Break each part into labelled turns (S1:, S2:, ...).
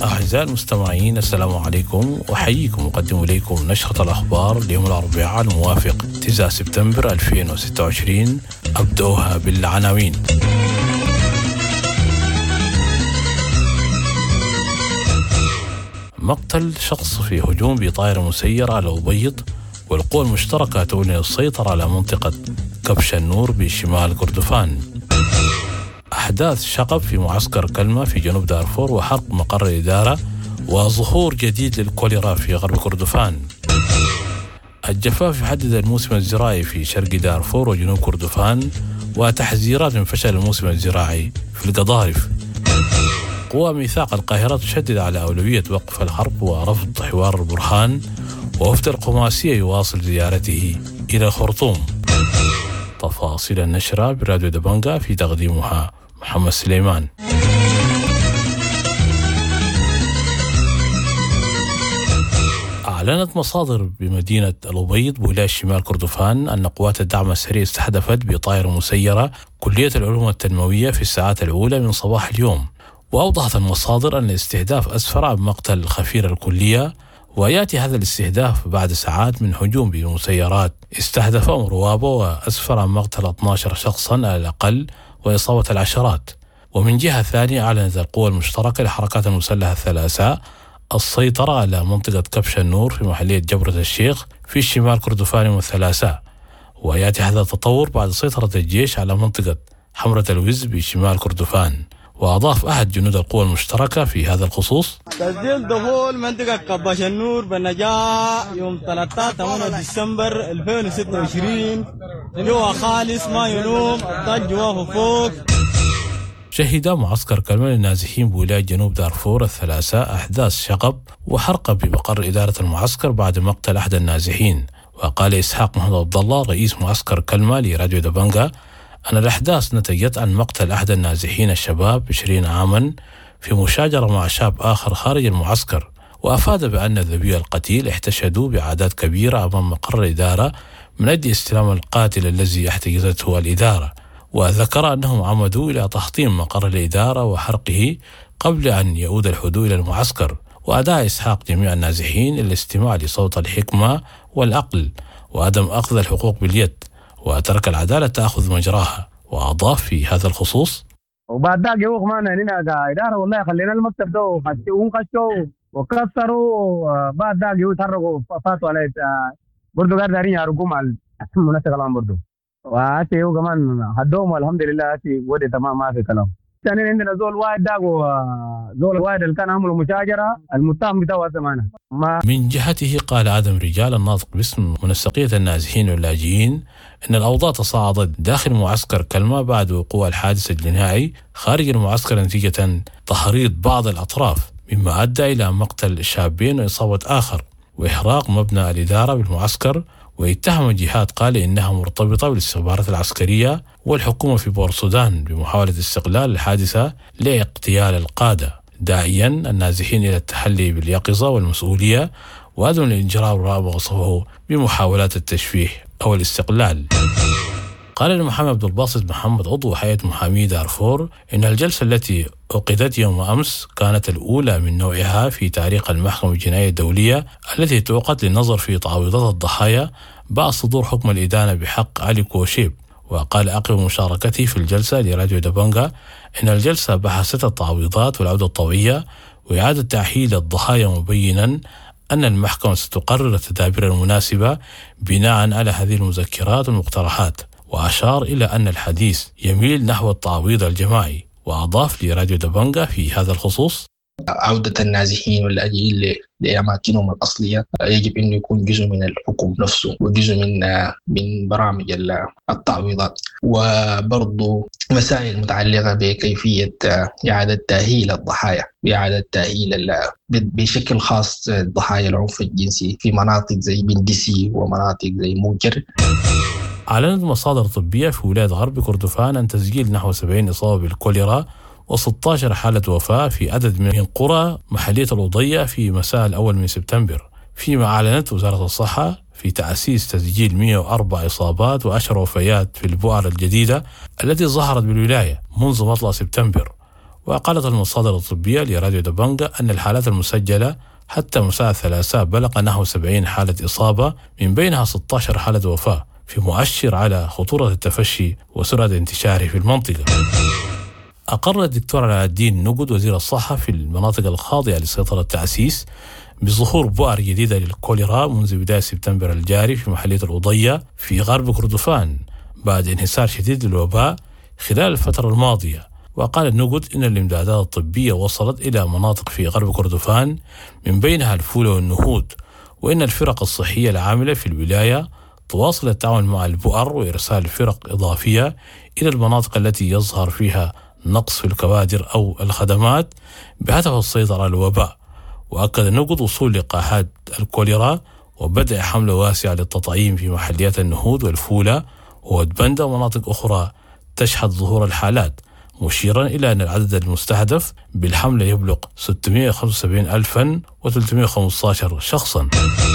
S1: أعزائي المستمعين، السلام عليكم، وحييكم مقدم إليكم نشرة الأخبار اليوم الأربعاء الموافق 9 سبتمبر 2026. أبدأها بالعناوين. مقتل شخص في هجوم بطائرة مسيرة على الأبيض، والقوى المشتركة تعلن السيطرة على منطقة كبش النور بشمال كردفان. أحداث شغب في معسكر كلمة في جنوب دارفور وحرق مقر الإدارة، وظهور جديد للكوليرا في غرب كردفان. الجفاف يحدد الموسم الزراعي في شرق دارفور وجنوب كردفان، وتحذيرات من فشل الموسم الزراعي في القضارف. قوى ميثاق القاهرة تشدد على أولوية وقف الحرب ورفض حوار البرهان، ووفد القماسية يواصل زيارته إلى الخرطوم. تفاصيل النشرة براديو دبنجا، في تقديمها محمد سليمان. أعلنت مصادر بمدينة الأبيض بولاية شمال كردفان أن قوات الدعم السريع استهدفت بطائرة مسيرة كلية العلوم التنموية في الساعات الأولى من صباح اليوم. وأوضحت المصادر أن الاستهداف أسفر عن مقتل خفير الكلية، ويأتي هذا الاستهداف بعد ساعات من هجوم بمسيرات استهدف مروابه، وأسفر عن مقتل 12 شخصا على الأقل وإصابة العشرات. ومن جهة ثانية، أعلنت القوى المشتركة للحركات المسلحة الثلاثاء السيطرة على منطقة كبش النور في محلية جبرة الشيخ في شمال كردفان والثلاثاء. ويأتي هذا التطور بعد سيطرة الجيش على منطقة حمرة الوز بشمال كردفان. وأضاف أحد جنود القوى المشتركة في هذا الخصوص:
S2: تسجيل دخول منطقة كبش النور بالنجاة يوم 13 ديسمبر 2026 جوا خالص ما ينوم الضج وهو فوق.
S1: شهد معسكر كلمة للنازحين بولاية جنوب دارفور الثلاثاء أحداث شغب وحرق بمقر إدارة المعسكر بعد مقتل أحد النازحين. وقال إسحاق محمد عبد الله رئيس معسكر كلمة لراديو دبنجا أن الأحداث نتجت عن مقتل أحد النازحين الشباب 20 عاما في مشاجرة مع شاب آخر خارج المعسكر. وأفاد بأن ذوي القتيل احتشدوا بأعداد كبيرة أمام مقر الإدارة من أجل استلام القاتل الذي احتجزته الإدارة. وذكر أنهم عمدوا إلى تحطيم مقر الإدارة وحرقه قبل أن يعود الحدود إلى المعسكر. وأدعى إسحاق جميع النازحين إلى الاستماع لصوت الحكمة والعقل وعدم أخذ الحقوق باليد، وترك العدالة تأخذ مجراها. وأضاف في هذا الخصوص:
S3: وبعد ذاك يوم ما هنا إدارة والله خلينا المكتب ده وخشوا وكسروا. بعد ذاك يتحركوا فاتوا على برضو قاعد دارين يارجوا مع المناسبة كلام برضو، وأتي هو كمان هدوم والحمد لله أتي ودي تمام ما في كلام. ثاني عندنا زول واحد ده وزول واحد اللي كان عملوا مشاجرة المتهم بتاعه زمانه.
S1: من جهته قال آدم رجال الناطق باسم منسقية النازحين واللاجئين إن الأوضاع تصاعدت داخل معسكر كلمة بعد وقوع الحادث الجنائي خارج المعسكر نتيجة تحريض بعض الأطراف، مما أدى إلى مقتل شابين وإصابة آخر وإحراق مبنى الإدارة بالمعسكر. واتهم جهات قال إنها مرتبطة بالاستخبارات العسكرية والحكومة في بورسودان بمحاولة استغلال الحادثة لاغتيال القادة، داعيا النازحين إلى التحلي باليقظة والمسؤولية وعدم الإجراء ما وصفه بمحاولات التشويه أو الاستقلال. قال المحامي عبد الباسط محمد عضو هيئة محامي دارفور إن الجلسة التي عقدت يوم أمس كانت الأولى من نوعها في تاريخ المحكمة الجنائية الدولية التي تعقد للنظر في تعويضات الضحايا بعد صدور حكم الإدانة بحق علي كوشيب. وقال عقب مشاركته في الجلسة لراديو دبنجا إن الجلسة بحثت التعويضات والعودة الطوعية وإعادة تأهيل الضحايا، مبينا أن المحكمة ستقرر التدابير المناسبة بناء على هذه المذكرات والمقترحات. وأشار إلى أن الحديث يميل نحو التعويض الجماعي. وأضاف لراديو دبنجا في هذا الخصوص:
S4: عودة النازحين واللاجئين لأماكنهم الأصلية يجب أن يكون جزء من الحكم نفسه وجزء من برامج التعويضات، وبرضو مسائل متعلقة بكيفية إعادة تأهيل الضحايا، بإعادة تأهيل بشكل خاص ضحايا العنف الجنسي في مناطق زي بندسي ومناطق زي موجر.
S1: أعلنت مصادر طبية في ولاية غرب كردفان أن تسجيل نحو 70 إصابة بالكوليرا و16 حالة وفاة في عدد من قرى محلية الوضية في مساء الأول من سبتمبر، فيما أعلنت وزارة الصحة في تأسيس تسجيل 104 إصابات و10 وفيات في البؤر الجديدة التي ظهرت بالولاية منذ مطلع سبتمبر. وقالت المصادر الطبية لراديو دبنجا أن الحالات المسجلة حتى مساء الثلاثاء بلغ نحو 70 حالة إصابة، من بينها 16 حالة وفاة، في مؤشر على خطورة التفشي وسرعة انتشاره في المنطقة. أقر الدكتور علاء الدين نقد وزير الصحة في المناطق الخاضعة لسيطرة التأسيس بظهور بؤر جديدة للكوليرا منذ بداية سبتمبر الجاري في محلية الأضية في غرب كردفان بعد انحسار شديد للوباء خلال الفترة الماضية. وقال النقد إن الإمدادات الطبية وصلت إلى مناطق في غرب كردفان من بينها الفولة والنهود، وإن الفرق الصحية العاملة في الولاية تواصل التعاون مع البؤر وإرسال فرق إضافية إلى المناطق التي يظهر فيها نقص في الكوادر أو الخدمات بهدف السيطرة على الوباء. وأكد النقد وصول لقاحات الكوليرا وبدء حملة واسعة للتطعيم في محليات النهود والفولة وودبندة ومناطق أخرى تشهد ظهور الحالات، مشيرا إلى أن العدد المستهدف بالحملة يبلغ 675,315 شخصا.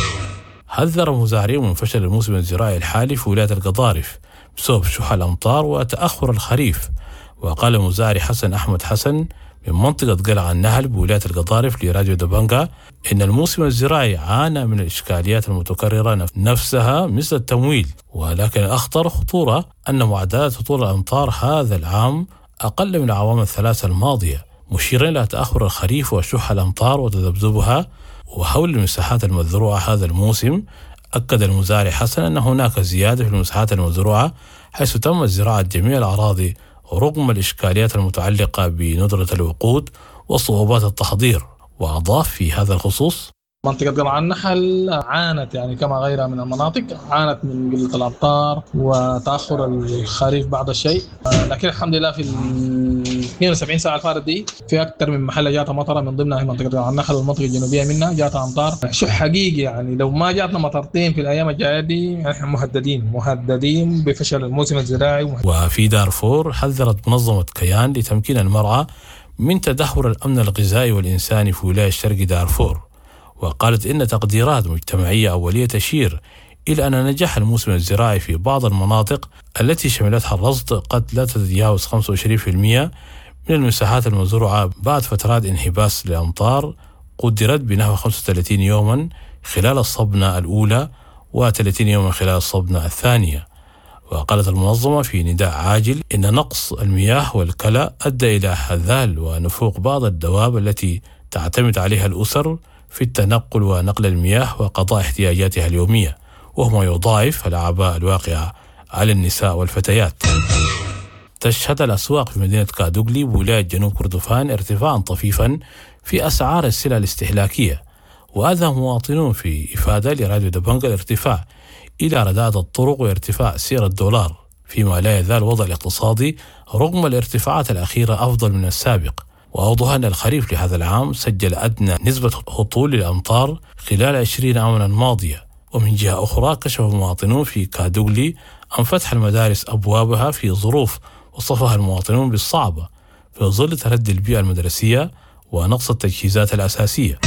S1: حذر مزارعين من فشل الموسم الزراعي الحالي في ولاية القضارف بسبب شح الأمطار وتأخر الخريف. وقال المزارع حسن أحمد حسن من منطقة قلعة النهل بولاية القضارف لراديو دبنجا إن الموسم الزراعي عانى من الإشكاليات المتكررة نفسها مثل التمويل، ولكن الأخطر خطورة أن معدلات هطول الأمطار هذا العام أقل من العوام الثلاثة الماضية، مشيرا إلى تأخر الخريف وشح الأمطار وتذبذبها. وحول المساحات المزروعة هذا الموسم أكد المزارع حسن أن هناك زيادة في المساحات المزروعة حيث تم زراعة جميع الأراضي رغم الإشكاليات المتعلقة بندرة الوقود وصعوبات التحضير. وأضاف في هذا الخصوص:
S5: منطقة قلعة النحل عانت كما غيرها من المناطق عانت من قلة الأمطار وتأخر الخريف بعض الشيء، لكن الحمد لله في 72 ساعة الفارة دي في أكثر من محل جاتها مطرة، من ضمنها منطقة قلعة النحل والمنطقة الجنوبية منها جاتها أمطار شح حقيقي. لو ما جاتنا مطرتين في الأيام الجاية دي احنا مهددين بفشل الموسم الزراعي.
S1: وفي دارفور حذرت منظمة كيان لتمكين المرأة من تدهور الأمن الغذائي والإنساني في ولاية شرق دارفور، وقالت إن تقديرات مجتمعية أولية تشير إلى أن نجاح الموسم الزراعي في بعض المناطق التي شملتها الرصد قد لا تتجاوز 25% من المساحات المزروعة بعد فترات انحباس للأمطار قدرت بنحو 35 يوما خلال الصبنة الأولى و30 يوما خلال الصبنة الثانية. وقالت المنظمة في نداء عاجل إن نقص المياه والكلى أدى إلى هذال ونفوق بعض الدواب التي تعتمد عليها الأسر في التنقل ونقل المياه وقضاء احتياجاتها اليومية، وهو يضاعف الأعباء الواقعة على النساء والفتيات. تشهد الأسواق في مدينة كادوغلي بولاية جنوب كردفان ارتفاعا طفيفا في أسعار السلع الاستهلاكية، وأدى مواطنون في إفادة لراديو دبنجا الارتفاع إلى رداءة الطرق وارتفاع سعر الدولار، فيما لا يزال الوضع الاقتصادي رغم الارتفاعات الأخيرة أفضل من السابق. وأوضح أن الخريف لهذا العام سجل أدنى نسبة هطول للأمطار خلال 20 عاما الماضية. ومن جهة أخرى كشف المواطنون في كادوغلي عن فتح المدارس أبوابها في ظروف وصفها المواطنون بالصعبة في ظل تردي البيئة المدرسية ونقص التجهيزات الأساسية.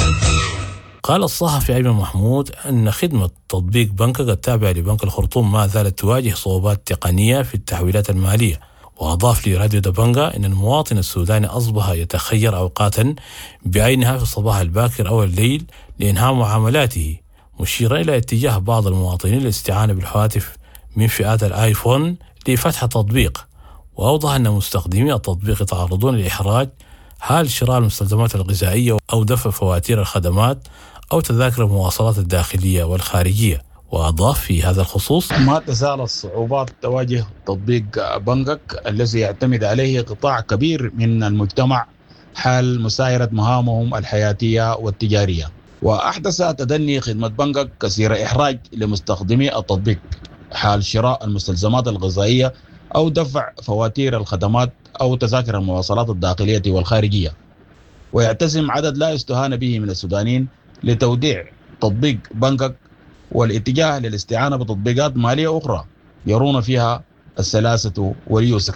S1: قال الصحفي أيمن محمود أن خدمة تطبيق بنكك التابعة لبنك الخرطوم ما زالت تواجه صعوبات تقنية في التحويلات المالية. وأضاف لراديو دبنجا أن المواطن السوداني أصبح يتخير أوقاتا بعينها في الصباح الباكر أو الليل لإنهاء معاملاته، مشيرا إلى اتجاه بعض المواطنين للاستعانة بالهواتف من فئات الآيفون لفتح التطبيق. وأوضح أن مستخدمي التطبيق يتعرضون لإحراج حال شراء المستلزمات الغذائية أو دفع فواتير الخدمات أو تذاكر المواصلات الداخلية والخارجية. وأضاف في هذا الخصوص:
S6: ما تزال الصعوبات تواجه تطبيق بنكك الذي يعتمد عليه قطاع كبير من المجتمع حال مسايرة مهامهم الحياتية والتجارية، وأحدث تدني خدمة بنكك كثير إحراج لمستخدمي التطبيق حال شراء المستلزمات الغذائية أو دفع فواتير الخدمات أو تذاكر المواصلات الداخلية والخارجية. ويعتزم عدد لا يستهان به من السودانيين لتوديع تطبيق بنكك والاتجاه للاستعانة بتطبيقات مالية أخرى يرون فيها السلاسة واليسر.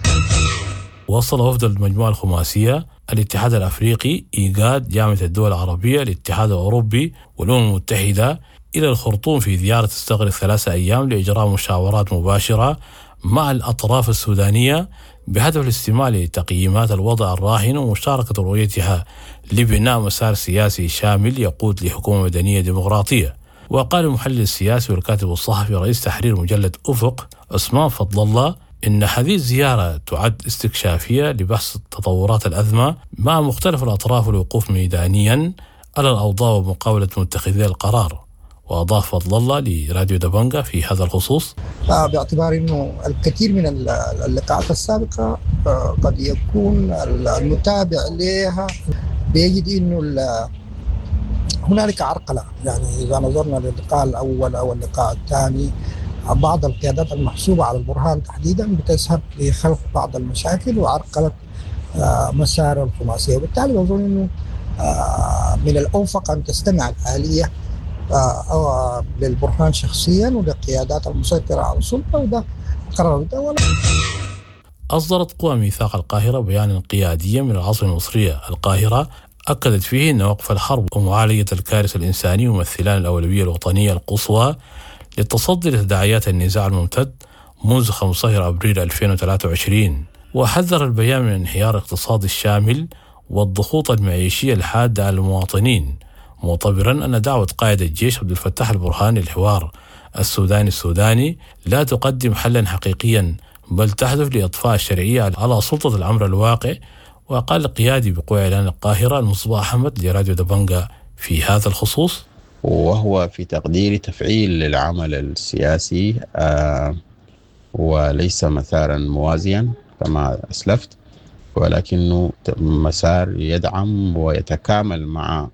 S1: وصل وفد المجموعة الخماسية الاتحاد الأفريقي، إيجاد، جامعة الدول العربية، الاتحاد الأوروبي والأمم المتحدة إلى الخرطوم في زيارة تستغرق 3 أيام لإجراء مشاورات مباشرة مع الأطراف السودانية بهدف الاستماع لتقييمات الوضع الراهن ومشاركة رؤيتها لبناء مسار سياسي شامل يقود لحكومة مدنية ديمقراطية. وقال المحلل السياسي والكاتب الصحفي رئيس تحرير مجلة أفق عثمان فضل الله إن هذه الزيارة تعد استكشافية لبحث تطورات الأزمة مع مختلف الأطراف والوقوف ميدانيا على الأوضاع ومقاولة متخذي القرار. وأضاف فضل الله لراديو دبنجا في هذا الخصوص:
S7: باعتبار أنه الكثير من اللقاءات السابقة قد يكون المتابع لها بيجد أنه هنالك عرقلة. يعني إذا نظرنا للقاء الأول أو اللقاء الثاني، بعض القيادات المحسوبة على البرهان تحديدا بتذهب لخلق بعض المشاكل وعرقلة مسار الخلاصية. وبالتالي أظن أنه من الأوفق أن تستمع الآلية للبرهان شخصيا وللقيادات المسيطرة على السلطة، وده قرار الدولة.
S1: أصدرت قوى ميثاق القاهرة بيانا قياديا من العاصمة المصرية القاهرة أكدت فيه أن وقف الحرب ومعالجة الكارثة الإنسانية يمثلان الأولوية الوطنية القصوى للتصدي لتداعيات النزاع الممتد منذ 15 أبريل 2023. وحذر البيان من انهيار الاقتصاد الشامل والضغوط المعيشية الحادة على المواطنين، معتبرا أن دعوة قائد الجيش عبد الفتاح البرهان للحوار السوداني لا تقدم حلا حقيقيا بل تهدف لإطفاء الشرعية على سلطة الأمر الواقع. وقال القيادي بقوى إعلان القاهرة المصباح أحمد لراديو دبنجا في هذا الخصوص:
S8: وهو في تقديري تفعيل للعمل السياسي وليس مسارا موازيا كما أسلفت، ولكنه مسار يدعم ويتكامل مع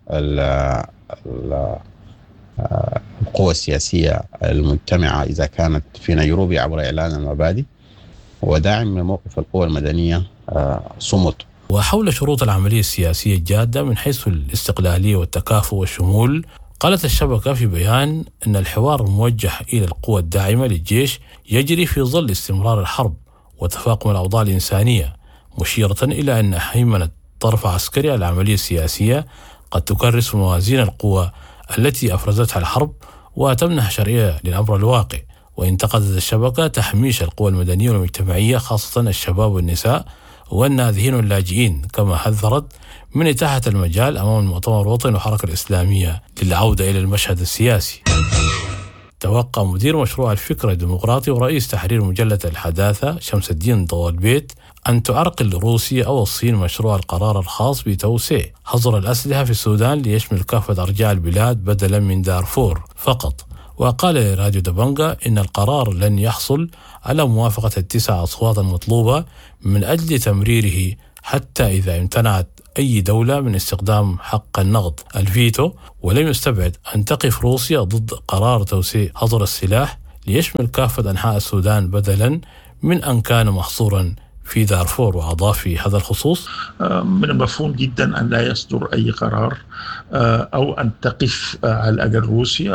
S8: القوى السياسية المجتمعة إذا كانت في نيروبي عبر إعلان المبادئ، وداعم لموقف القوى المدنية صمت.
S1: وحول شروط العملية السياسية الجادة من حيث الاستقلالية والتكافؤ والشمول، قالت الشبكة في بيان أن الحوار الموجه إلى القوى الداعمة للجيش يجري في ظل استمرار الحرب وتفاقم الأوضاع الإنسانية، مشيرة إلى أن هيمنة طرف عسكري على العملية السياسية قد تكرس موازين القوى التي أفرزتها الحرب وتمنح شرعية للأمر الواقع. وانتقدت الشبكة تحميش القوى المدنية والمجتمعية خاصة الشباب والنساء والنازحين واللاجئين، كما حذرت من إتاحة المجال أمام المؤتمر الوطني والحركة الإسلامية للعودة إلى المشهد السياسي. توقع مدير مشروع الفكر الديمقراطي ورئيس تحرير مجلة الحداثة شمس الدين طوالبيت أن تعرقل روسيا أو الصين مشروع القرار الخاص بتوسيع حظر الأسلحة في السودان ليشمل كافة أرجاء البلاد بدلا من دارفور فقط. وقال لراديو دبنجا إن القرار لن يحصل على موافقة 9 أصوات المطلوبة من أجل تمريره حتى إذا امتنعت أي دولة من استخدام حق النقد الفيتو، ولم يستبعد أن تقف روسيا ضد قرار توسيع حظر السلاح ليشمل كافة أنحاء السودان بدلا من أن كان محصورا في دارفور. وأضاف في هذا الخصوص:
S9: من المفهوم جدا أن لا يصدر أي قرار أو أن تقف على الأقل روسيا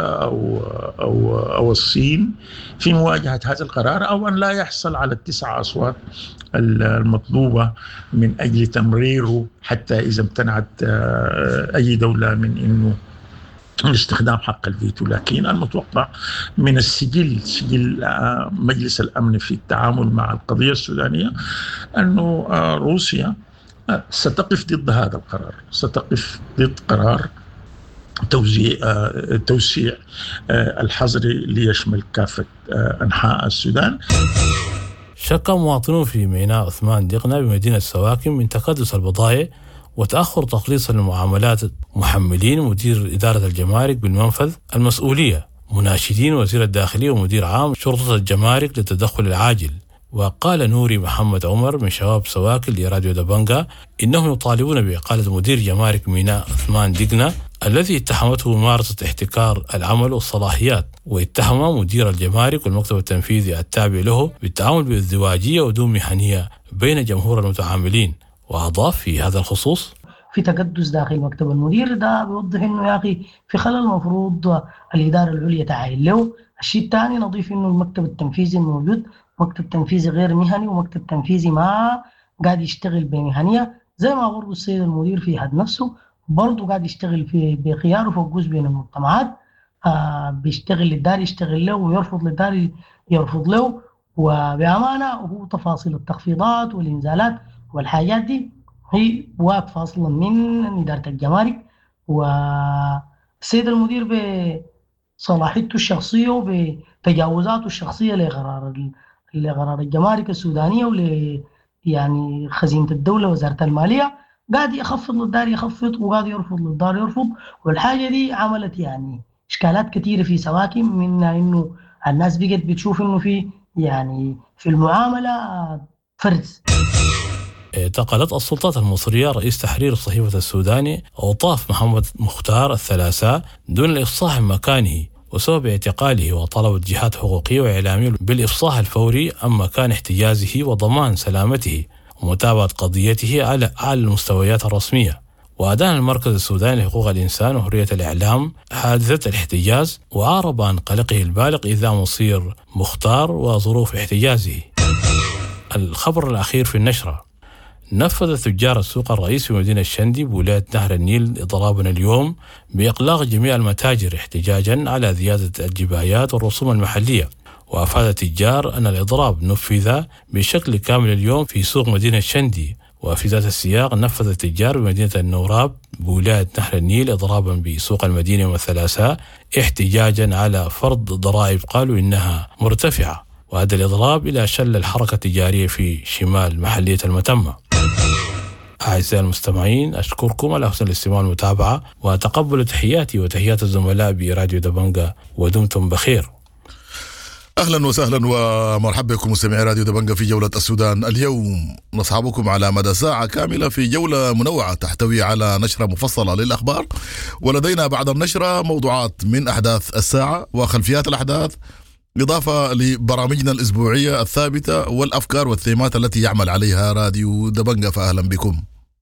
S9: أو الصين في مواجهة هذا القرار، أو أن لا يحصل على 9 أصوات المطلوبة من أجل تمريره حتى إذا امتنعت أي دولة من أنه استخدام حق الفيتو. لكن المتوقع من سجل مجلس الأمن في التعامل مع القضية السودانية أنه روسيا ستقف ضد هذا القرار، ستقف ضد قرار توسيع الحظر ليشمل كافة أنحاء السودان.
S1: شك مواطنون في ميناء عثمان دقنة بمدينة سواكن من تكدس البضائع وتأخر تخليص المعاملات محملين مدير إدارة الجمارك بالمنفذ المسؤولية، مناشدين وزير الداخلية ومدير عام شرطة الجمارك للتدخل العاجل. وقال نوري محمد عمر من شباب سواكن لراديو دبنجا إنهم يطالبون بإقالة مدير جمارك ميناء عثمان دقنة الذي اتهمته ممارسة احتكار العمل والصلاحيات، واتهم مدير الجمارك والمكتب التنفيذي التابع له بالتعامل بازدواجية ودون مهنية بين جمهور المتعاملين. وأضاف في هذا الخصوص:
S10: في تكدس داخل مكتب المدير، ده بيوضح إنه يا أخي في خلل المفروض الإدارة العليا تعاين له. الشيء الثاني نضيف إنه المكتب التنفيذي الموجود مكتب تنفيذي غير مهني ومكتب تنفيذي ما قاعد يشتغل بمهنية، زي ما برضو السيد المدير في حد نفسه برضو قاعد يشتغل في بخيار وفوقوس بين المجتمعات. بيشتغل للدار يشتغل له ويرفض للدار يرفض له، وبأمانة هو تفاصيل التخفيضات والإنزالات والحاجات دي هي واقفة أصلا من إدارة الجمارك والسيد المدير بصلاحيته الشخصية وبتجاوزاته الشخصية لقرار الجمارك السودانية يعني خزينة الدولة وزارة المالية، قاعد يخفض للدار يخفض وقاعد يرفض للدار يرفض. والحاجة دي عملت يعني إشكالات كثيرة في سواكن، منها إنه الناس بقت بتشوف إنه في يعني في المعاملة فرز.
S1: اعتقلت السلطات المصرية رئيس تحرير الصحيفة السوداني أوطاف محمد مختار الثلاثاء دون الإفصاح عن مكانه، وسبب اعتقاله وطلب جهات حقوقية وإعلامية بالإفصاح الفوري عن مكان احتجازه وضمان سلامته ومتابعة قضيته على أعلى المستويات الرسمية. وأدان المركز السوداني لحقوق الإنسان وحرية الإعلام حادثة الاحتجاز، وعارب عن قلقه البالغ إذا مصير مختار وظروف احتجازه. الخبر الأخير في النشرة: نفذ تجار السوق الرئيسي في مدينة الشندي بولاية نهر النيل إضرابا اليوم بإغلاق جميع المتاجر احتجاجا على زيادة الجبايات والرسوم المحلية. وأفاد التجار أن الإضراب نفذ بشكل كامل اليوم في سوق مدينة الشندي. وفي ذات السياق نفذ التجار بمدينة النوراب بولاية نهر النيل إضرابا بسوق المدينة يوم الثلاثاء احتجاجا على فرض ضرائب قالوا إنها مرتفعة، وهذا الإضراب إلى شل الحركة التجارية في شمال محلية المتمة. أعزائي المستمعين، أشكركم على حسن الاستماع والمتابعة، وأتقبل تحياتي وتحيات الزملاء براديو دبنجة، ودمتم بخير.
S11: أهلا وسهلا ومرحبا بكم مستمعي راديو دبنجة في جولة السودان اليوم. نصحبكم على مدى ساعة كاملة في جولة منوعة تحتوي على نشرة مفصلة للأخبار، ولدينا بعد النشرة موضوعات من أحداث الساعة وخلفيات الأحداث، إضافة لبرامجنا الأسبوعية الثابتة والأفكار والثيمات التي يعمل عليها راديو دبنجة. فأهلا بكم.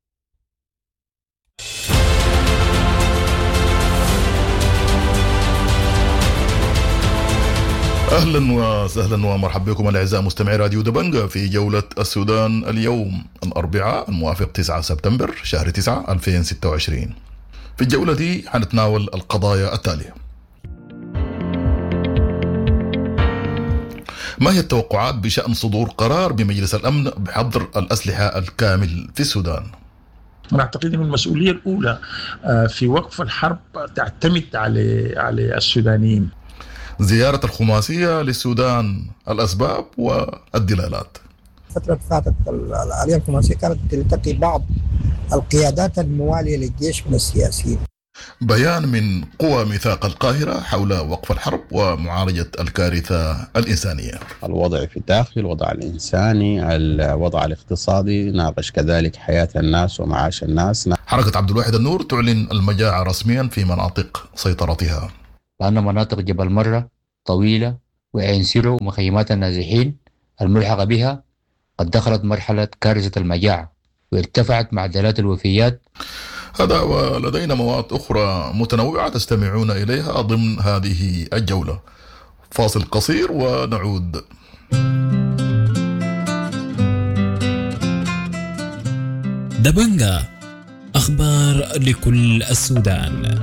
S11: أهلا وسهلا ومرحبا بكم الأعزاء مستمعي راديو دبنجة في جولة السودان اليوم الأربعاء الموافق 9 سبتمبر شهر 9 2026. في الجولة دي حنتناول القضايا التالية: ما هي التوقعات بشأن صدور قرار بمجلس الأمن بحظر الأسلحة الكامل في السودان؟
S9: أنا أعتقد أن المسؤولية الأولى في وقف الحرب تعتمد على السودانيين.
S11: زيارة الخماسية للسودان، الأسباب والدلالات.
S7: الفترة اللي فاتت العملية الخماسية كانت تلتقي بعض القيادات الموالية للجيش من السياسيين.
S11: بيان من قوى ميثاق القاهرة حول وقف الحرب ومعالجة الكارثة الإنسانية.
S8: الوضع في الداخل، الوضع الإنساني، الوضع الاقتصادي، ناقش كذلك حياة الناس ومعاش الناس.
S11: حركة عبد الواحد النور تعلن المجاعة رسميا في مناطق سيطرتها،
S12: لأن مناطق جبل مرة طويلة وعين سيرو ومخيمات النازحين الملحقة بها قد دخلت مرحلة كارثة المجاعة وارتفعت معدلات الوفيات.
S11: هذا ولدينا مواد أخرى متنوعة تستمعون إليها ضمن هذه الجولة. فاصل قصير ونعود.
S13: دبنجة، أخبار لكل السودان.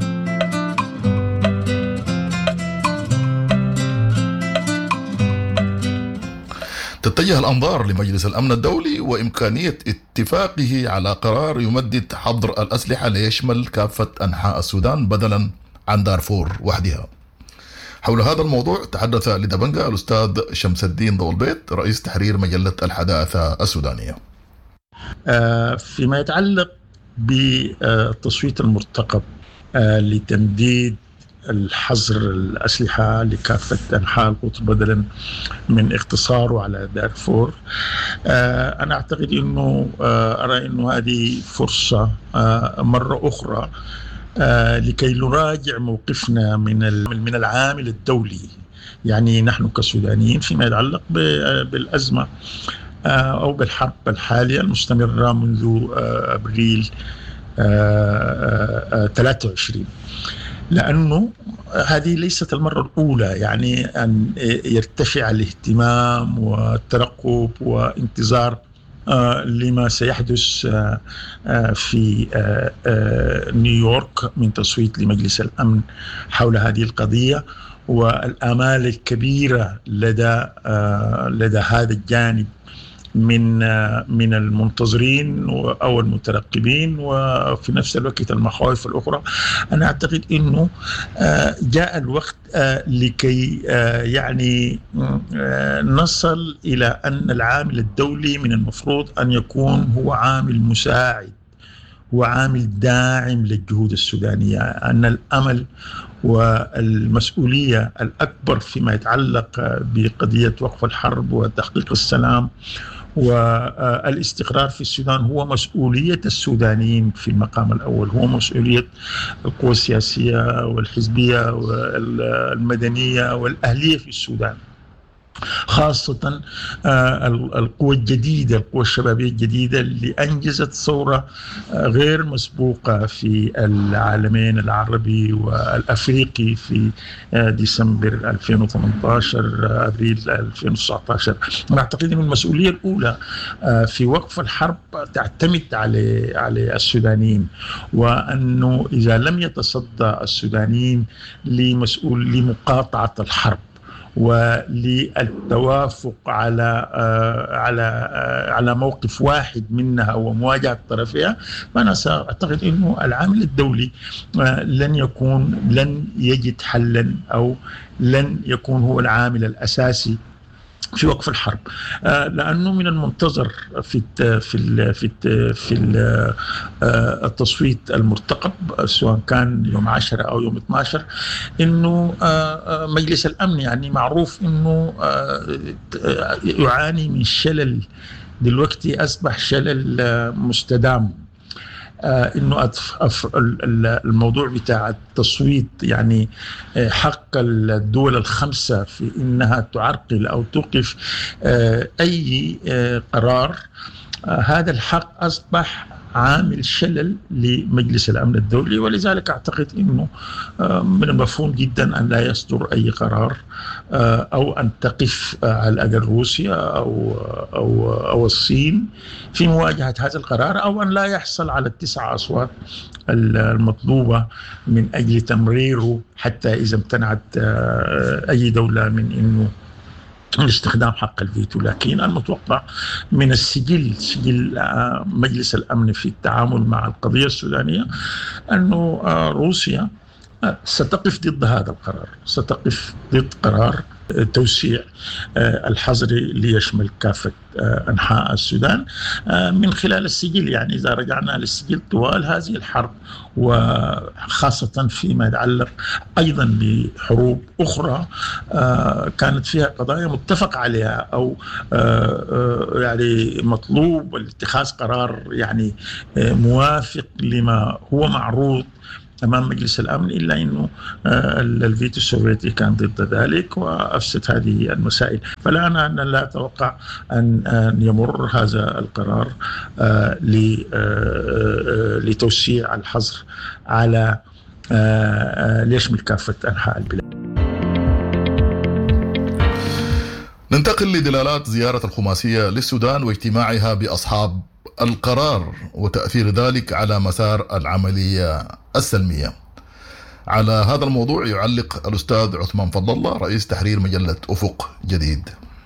S11: تتجه الأنظار لمجلس الأمن الدولي وإمكانية اتفاقه على قرار يمدد حظر الأسلحة ليشمل كافة أنحاء السودان بدلا عن دارفور وحدها. حول هذا الموضوع تحدث لدبنجة الأستاذ شمس الدين ضو البيت رئيس تحرير مجلة الحداثة السودانية.
S9: فيما يتعلق بالتصويت المرتقب لتمديد الحظر الأسلحة لكافة أنحاء القطر بدلا من اقتصاره على دارفور، أنا أعتقد أنه أرى أنه هذه فرصة مرة أخرى لكي نراجع موقفنا من العامل الدولي، يعني نحن كسودانيين فيما يتعلق بالأزمة أو بالحرب الحالية المستمرة منذ أبريل 23، لأنه هذه ليست المرة الأولى يعني أن يرتفع الاهتمام والترقب وانتظار لما سيحدث في نيويورك من تصويت لمجلس الأمن حول هذه القضية، والآمال الكبيرة لدى هذا الجانب من المنتظرين أو المترقبين، وفي نفس الوقت المخاوف الأخرى. أنا أعتقد أنه جاء الوقت لكي يعني نصل إلى أن العامل الدولي من المفروض أن يكون هو عامل مساعد وعامل داعم للجهود السودانية، أن الأمل والمسؤولية الأكبر فيما يتعلق بقضية وقف الحرب وتحقيق السلام والاستقرار في السودان هو مسؤولية السودانيين في المقام الأول، هو مسؤولية القوى السياسية والحزبية والمدنية والأهلية في السودان، خاصة القوى الجديدة، القوى الشبابية الجديدة اللي أنجزت ثورة غير مسبوقة في العالمين العربي والأفريقي في ديسمبر 2018 أبريل 2019. أنا أعتقد أن المسؤولية الأولى في وقف الحرب تعتمد على السودانيين، وأنه إذا لم يتصدى السودانيين لمقاطعة الحرب وللتوافق على موقف واحد منها ومواجهة طرفها، فأنا سأعتقد أنه العامل الدولي لن يجد حلا أو لن يكون هو العامل الأساسي في وقف الحرب، لأنه من المنتظر في التصويت المرتقب سواء كان يوم 10 أو يوم 12 إنه مجلس الأمن يعني معروف إنه يعاني من شلل، دلوقتي أصبح شلل مستدام. إنه الموضوع بتاع التصويت يعني حق الدول الخمسة في إنها تعرقل أو توقف أي قرار، هذا الحق أصبح عامل شلل لمجلس الأمن الدولي، ولذلك أعتقد أنه من المفهوم جدا أن لا يصدر أي قرار أو أن تقف على الأقل روسيا أو الصين في مواجهة هذا القرار، أو أن لا يحصل على التسع أصوات المطلوبة من أجل تمريره حتى إذا امتنعت أي دولة من أنه استخدام حق الفيتو. لكن المتوقع من سجل مجلس الأمن في التعامل مع القضية السودانية أنه روسيا ستقف ضد هذا القرار، ستقف ضد قرار توسيع الحظر ليشمل كافة أنحاء السودان من خلال السجل. يعني إذا رجعنا للسجل طوال هذه الحرب، وخاصة فيما يتعلق أيضا بحروب أخرى كانت فيها قضايا متفق عليها أو يعني مطلوب اتخاذ قرار يعني موافق لما هو معروض أمام مجلس الأمن، إلا أنه الفيتو السوفيتي كان ضد ذلك وأفسد هذه المسائل. فلا أنا لا أتوقع أن يمر هذا القرار لتوسيع الحظر على ليشمل كافة أنحاء البلاد.
S11: ننتقل لدلالات زيارة الخماسية للسودان واجتماعها بأصحاب القرار وتأثير ذلك على مسار العملية السلمية. على هذا الموضوع يعلق الأستاذ عثمان فضل الله رئيس تحرير مجلة أفق جديد.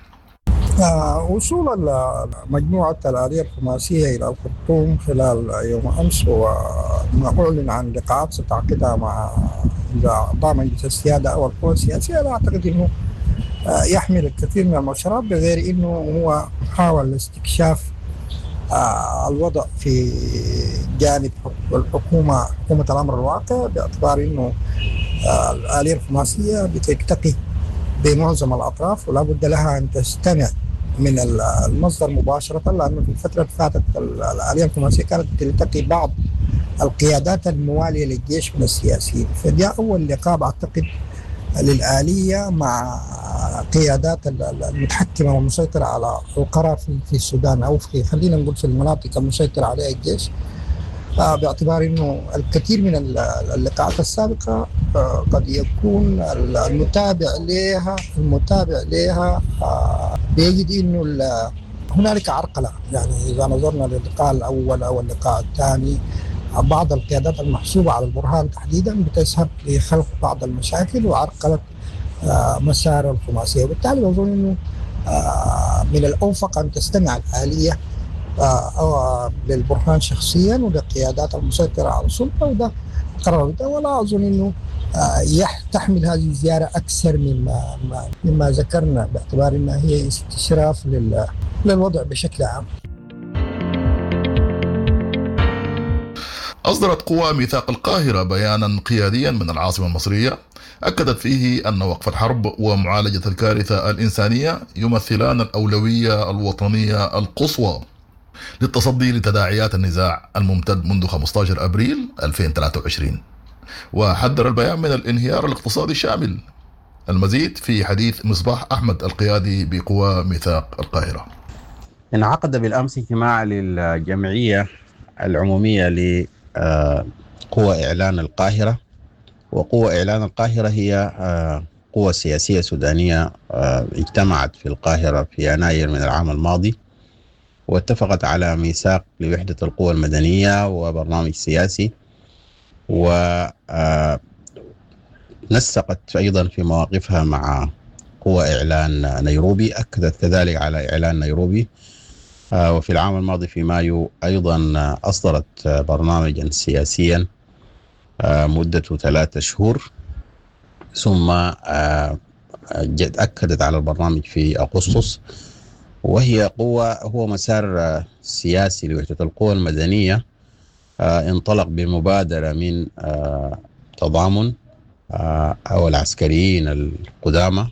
S7: وصول مجموعة الآلية الخماسية إلى الخرطوم خلال يوم أمس، وما أعلن عن لقاءات ستعقدها مع أعضاء مجلس السيادة أو القوى السياسية، لا أعتقد أنه يحمل الكثير من المؤشرات، بغير أنه هو حاول استكشاف الوضع في جانب حكومة الأمر الواقع، باعتبار أنه الآلية الخماسية بتلتقي بمعظم الأطراف ولا بد لها أن تستمع من المصدر مباشرة، لأنه في الفترة اللي فاتت الآلية الخماسية كانت تلتقي بعض القيادات الموالية للجيش من السياسيين، فجاء أول لقاء أعتقد للآلية مع قيادات المتحكمة والمسيطرة على القرار في السودان، أو في خلينا نقول في المناطق المسيطر عليها الجيش، باعتبار أنه الكثير من اللقاءات السابقة قد يكون المتابع لها بيجد أنه هنالك عرقلة. يعني إذا نظرنا للقاء الأول أو اللقاء الثاني، بعض القيادات المحسوبة على البرهان تحديدا بتذهب لخلق بعض المشاكل وعرقلة مسار الخماسية، وبالتالي أظن أنه من الأوفق أن تستمع الآلية للبرهان شخصيا وللقيادات المسيطرة على السلطة، وده قرار ده. ولا أظن أنه تحمل هذه الزيارة أكثر مما ذكرنا، باعتبار أنها هي استشراف للوضع بشكل عام.
S11: أصدرت قوى ميثاق القاهرة بيانا قياديا من العاصمة المصرية أكدت فيه أن وقف الحرب ومعالجة الكارثة الإنسانية يمثلان الأولوية الوطنية القصوى للتصدي لتداعيات النزاع الممتد منذ 15 أبريل 2023. وحذر البيان من الانهيار الاقتصادي الشامل. المزيد في حديث مصباح أحمد القيادي بقوى ميثاق القاهرة.
S8: انعقد بالأمس اجتماع للجمعية العمومية لقوى إعلان القاهرة. وقوى إعلان القاهرة هي قوى سياسية سودانية اجتمعت في القاهرة في يناير من العام الماضي، واتفقت على ميثاق لوحدة القوى المدنية وبرنامج سياسي، ونسقت أيضا في مواقفها مع قوى إعلان نيروبي، أكدت كذلك على إعلان نيروبي. وفي العام الماضي في مايو أيضا أصدرت برنامجا سياسيا مدته 3 شهور، ثم أكدت على البرنامج في أغسطس. وهي هو مسار سياسي لوحدة القوى المدنية انطلق بمبادرة من تضامن أو العسكريين القدامى،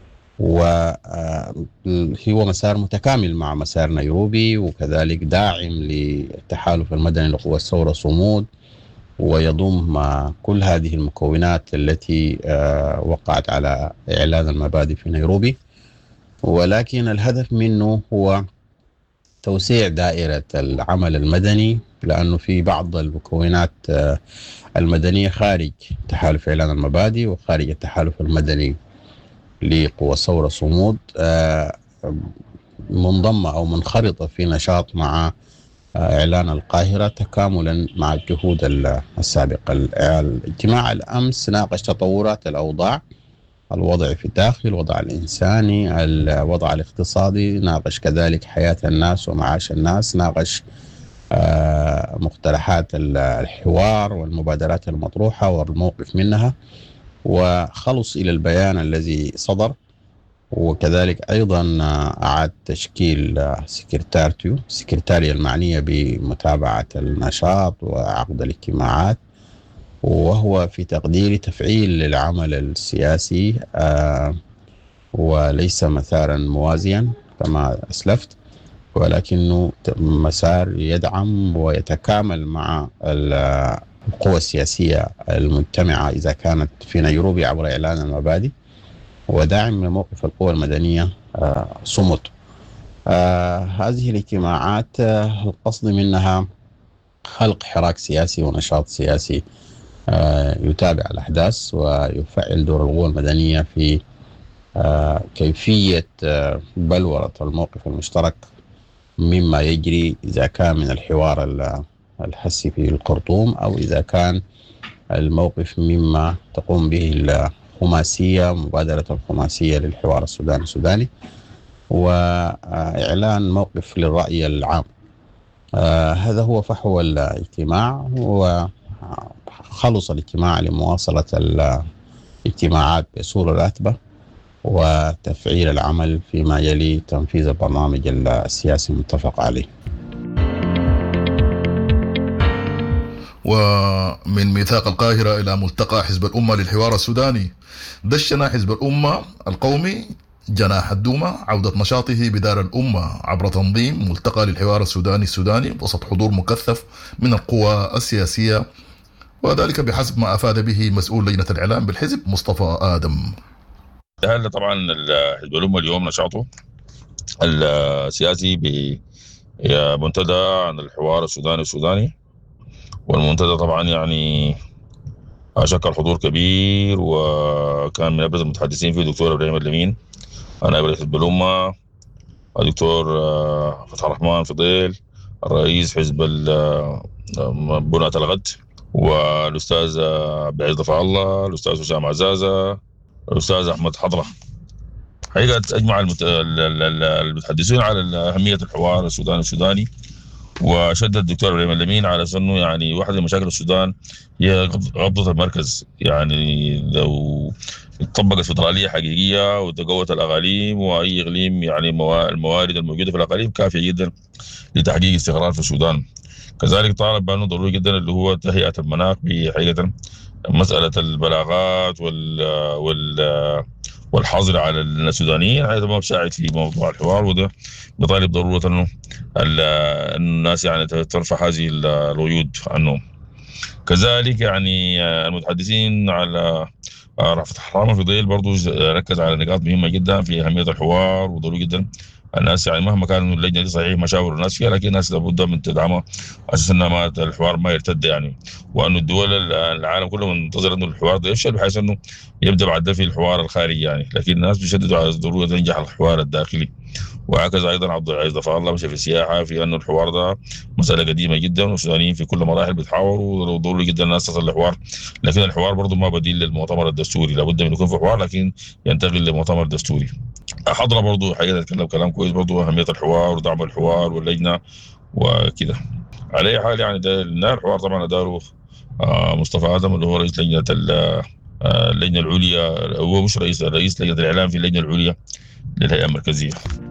S8: وهو مسار متكامل مع مسار نيروبي، وكذلك داعم للتحالف المدني لقوى الثورة صمود، ويضم كل هذه المكونات التي وقعت على إعلان المبادئ في نيروبي. ولكن الهدف منه هو توسيع دائرة العمل المدني، لأنه في بعض المكونات المدنية خارج تحالف إعلان المبادئ وخارج التحالف المدني لقوى الثورة صمود منضمة أو منخرطة في نشاط مع إعلان القاهرة تكاملا مع الجهود السابقة. الاجتماع الأمس ناقش تطورات الأوضاع، الوضع في الداخل، الوضع الإنساني، الوضع الاقتصادي، ناقش كذلك حياة الناس ومعاش الناس، ناقش مقترحات الحوار والمبادرات المطروحة والموقف منها، وخلص إلى البيان الذي صدر. وكذلك أيضا أعاد تشكيل سكرتارية المعنية بمتابعة النشاط وعقد الاجتماعات، وهو في تقديري تفعيل للعمل السياسي وليس مسارا موازيا كما أسلفت، ولكنه مسار يدعم ويتكامل مع القوى السياسية المجتمعة إذا كانت في نيروبي عبر إعلان المبادئ، وداعم لموقف القوى المدنية صمت. هذه الاجتماعات القصد منها خلق حراك سياسي ونشاط سياسي يتابع الأحداث ويفعل دور القوى المدنية في كيفية بلورة الموقف المشترك مما يجري، إذا كان من الحوار الحسي في الخرطوم أو إذا كان الموقف مما تقوم به الخماسية، مبادرة الخماسية للحوار السوداني وإعلان موقف للرأي العام. هذا هو فحوى الاجتماع، وخلص الاجتماع لمواصلة الاجتماعات بصورة راتبة وتفعيل العمل فيما يلي تنفيذ البرنامج السياسي المتفق عليه.
S11: ومن ميثاق القاهرة إلى ملتقى حزب الأمة للحوار السوداني، دشن حزب الأمة القومي جناح الدومة عودة نشاطه بدار الأمة عبر تنظيم ملتقى للحوار السوداني وسط حضور مكثف من القوى السياسية، وذلك بحسب ما أفاد به مسؤول لجنة الإعلام بالحزب مصطفى آدم.
S14: هل طبعا حزب الأمة اليوم نشاطه السياسي بمنتدى عن الحوار السوداني، والمنتدى طبعا يعني شكل حضور كبير، وكان من أبرز المتحدثين فيه دكتور إبراهيم اللمين نائب رئيس حزب الأمة، الدكتور فتح الرحمن فضيل رئيس حزب بناة الغد، والأستاذ عبد العزيز ضفع الله، الأستاذ حسام عزازة، الأستاذ أحمد حضرة. حقيقة أجمع المتحدثين على أهمية الحوار السوداني، وشدد الدكتور ابراهيم اللمين على أنه يعني واحدة من مشاكل السودان هي غضة المركز. يعني لو طبقت فدرالية حقيقية وتقوت الأقاليم وأي إقليم، يعني الموارد الموجودة في الأقاليم كافية جدا لتحقيق استقرار في السودان. كذلك طالب بأنه ضروري جدا اللي هو تهيئة المناخ بحقيقة مسألة البلاغات والحظر على السودانيين، هذا ما بساعد في موضوع الحوار، وده بطالب ضرورة انه الناس يعني ترفع هذه القيود عنهم. كذلك يعني المتحدثين على فتح الرحمن فضيل برضو ركز على نقاط مهمة جدا في أهمية الحوار، وضروري جدا الناس يعني مهما كان اللجنة دي صحيح مشاور الناس فيها، لكن الناس لابد من تدعمها اساس ان الحوار ما يرتد يعني، وانه الدول العالم كله منتظر انه الحوار ده يفشل بحيث انه يبدا بعد ده في الحوار الخارجي يعني، لكن الناس بيشددوا على ضروره ينجح الحوار الداخلي. وهكذا ايضا عبد العزيز ضفع الله مشى في السياحه في انه الحوار ده مساله قديمه جدا، والسودانيين في كل مراحل بيتحاوروا، وضروري جدا الناس تصل لحوار، لكن الحوار برضه ما بديل للمؤتمر الدستوري، لابد من يكون في حوار لكن ينتقل لمؤتمر دستوري. حضره برضه حقيقه اتكلم كلام كويس برضه اهميه الحوار ودعم الحوار واللجنه وكده. على اي حال يعني ده الحوار طبعا اداره مصطفى ادم اللي هو رئيس لجنه اللجنه العليا، هو مش رئيس لجنه الاعلام في اللجنه العليا للهيئه المركزيه.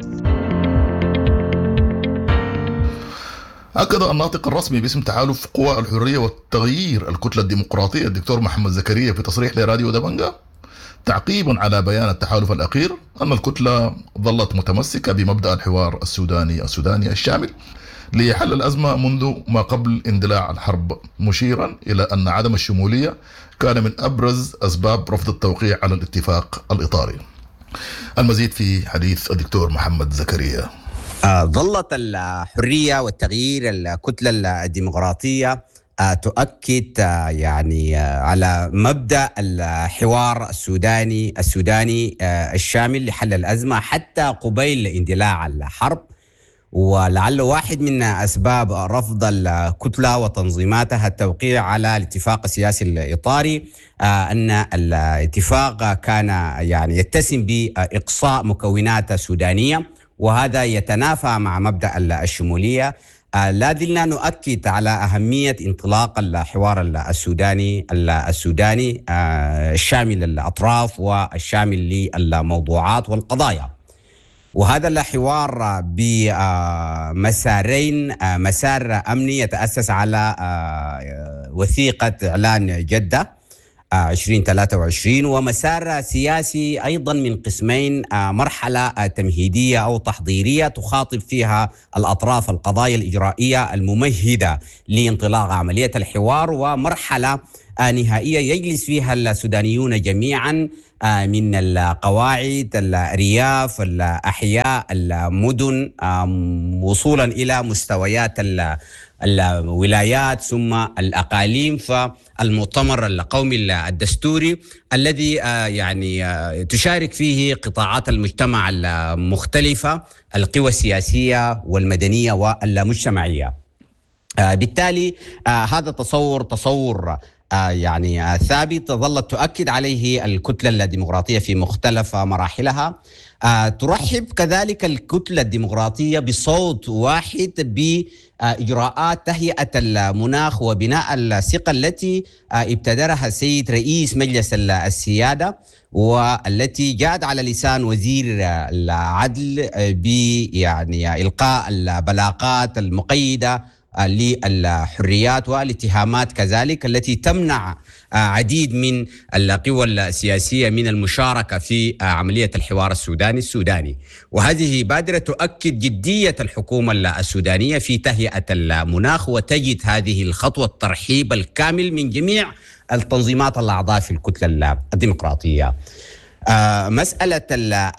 S11: أكد الناطق الرسمي باسم تحالف قوى الحرية والتغيير الكتلة الديمقراطية الدكتور محمد زكريا في تصريح لراديو دبنجة تعقيبا على بيان التحالف الأخير أن الكتلة ظلت متمسكة بمبدأ الحوار السوداني الشامل لحل الأزمة منذ ما قبل اندلاع الحرب، مشيرا إلى أن عدم الشمولية كان من أبرز أسباب رفض التوقيع على الاتفاق الإطاري. المزيد في حديث الدكتور محمد زكريا.
S15: ظلت الحرية والتغيير الكتلة الديمقراطية تؤكد يعني على مبدأ الحوار السوداني الشامل لحل الأزمة حتى قبيل اندلاع الحرب، ولعل واحد من أسباب رفض الكتلة وتنظيماتها التوقيع على الاتفاق السياسي الإطاري أن الاتفاق كان يعني يتسم بإقصاء مكونات سودانية، وهذا يتنافى مع مبدأ الشمولية. لا زلنا نؤكد على أهمية انطلاق الحوار السوداني الشامل للأطراف والشامل للموضوعات والقضايا، وهذا الحوار بمسارين: مسار أمني يتأسس على وثيقة إعلان جدة 2023، ومسار سياسي أيضا من قسمين: مرحلة تمهيدية أو تحضيرية تخاطب فيها الأطراف القضايا الإجرائية الممهدة لانطلاق عملية الحوار، ومرحلة نهائية يجلس فيها السودانيون جميعا من القواعد، الأرياف، الأحياء، المدن، وصولا إلى مستويات الولايات ثم الأقاليم. فالمؤتمر القومي الدستوري الذي يعني تشارك فيه قطاعات المجتمع المختلفة، القوى السياسية والمدنية والمجتمعية. بالتالي هذا تصور يعني ثابت ظلت تؤكد عليه الكتلة الديمقراطية في مختلف مراحلها. ترحب كذلك الكتلة الديمقراطية بصوت واحد بإجراءات تهيئة المناخ وبناء الثقة التي ابتدرها السيد رئيس مجلس السيادة، والتي جاءت على لسان وزير العدل يعني إلقاء البلاغات المقيدة للحريات والاتهامات كذلك التي تمنع عديد من القوى السياسية من المشاركة في عملية الحوار السوداني. وهذه بادرة تؤكد جدية الحكومة السودانية في تهيئة المناخ، وتجد هذه الخطوة الترحيب الكامل من جميع التنظيمات الأعضاء في الكتلة الديمقراطية. مسألة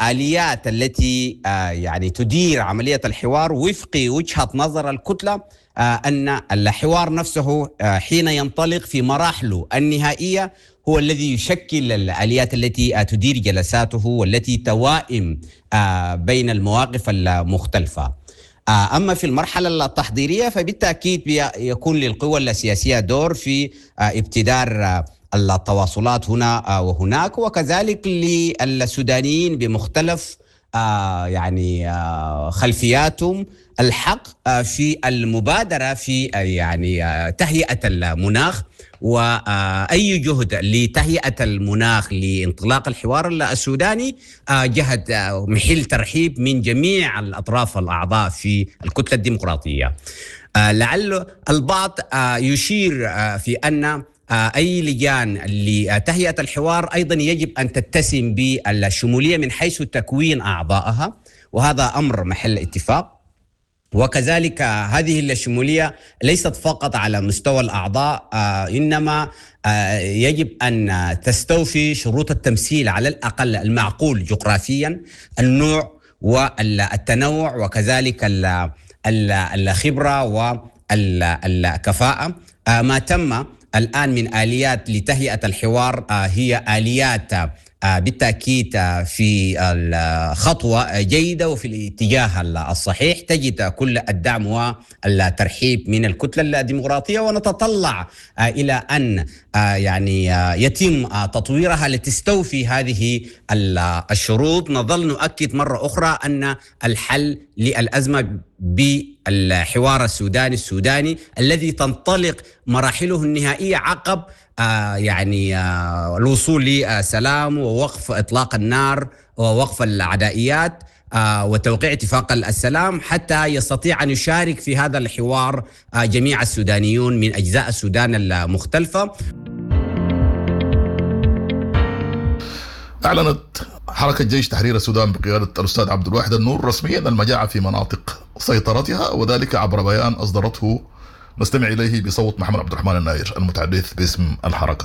S15: الآليات التي يعني تدير عملية الحوار وفق وجهة نظر الكتلة أن الحوار نفسه حين ينطلق في مراحله النهائية هو الذي يشكل الآليات التي تدير جلساته والتي توائم بين المواقف المختلفة. أما في المرحلة التحضيرية فبالتأكيد يكون للقوى السياسية دور في ابتدار التواصلات هنا وهناك، وكذلك للسودانيين بمختلف يعني خلفياتهم الحق في المبادرة في يعني تهيئة المناخ، وأي جهد لتهيئة المناخ لانطلاق الحوار السوداني جهد محل ترحيب من جميع الأطراف الأعضاء في الكتلة الديمقراطية. لعل البعض يشير في أن أي لجان لتهيئة الحوار أيضا يجب أن تتسم بالشمولية من حيث تكوين أعضائها، وهذا أمر محل اتفاق. وكذلك هذه الشمولية ليست فقط على مستوى الأعضاء، إنما يجب أن تستوفي شروط التمثيل على الأقل المعقول جغرافيا، النوع والتنوع، وكذلك الخبرة والكفاءة. ما تم الآن من آليات لتهيئة الحوار هي آليات بالتأكيد في الخطوة جيدة وفي الاتجاه الصحيح، تجد كل الدعم والترحيب من الكتلة الديمقراطية، ونتطلع إلى أن يعني يتم تطويرها لتستوفي هذه الشروط. نظل نؤكد مرة أخرى أن الحل للأزمة بالحوار السوداني الذي تنطلق مراحله النهائية عقب يعني الوصول لسلام ووقف إطلاق النار ووقف العدائيات وتوقيع اتفاق السلام، حتى يستطيع أن يشارك في هذا الحوار جميع السودانيون من أجزاء السودان المختلفة.
S11: أعلنت حركة جيش تحرير السودان بقيادة الأستاذ عبد الواحد النور رسميا المجاعة في مناطق سيطرتها، وذلك عبر بيان أصدرته. نستمع إليه بصوت محمد عبد الرحمن الناير المتحدث باسم الحركة.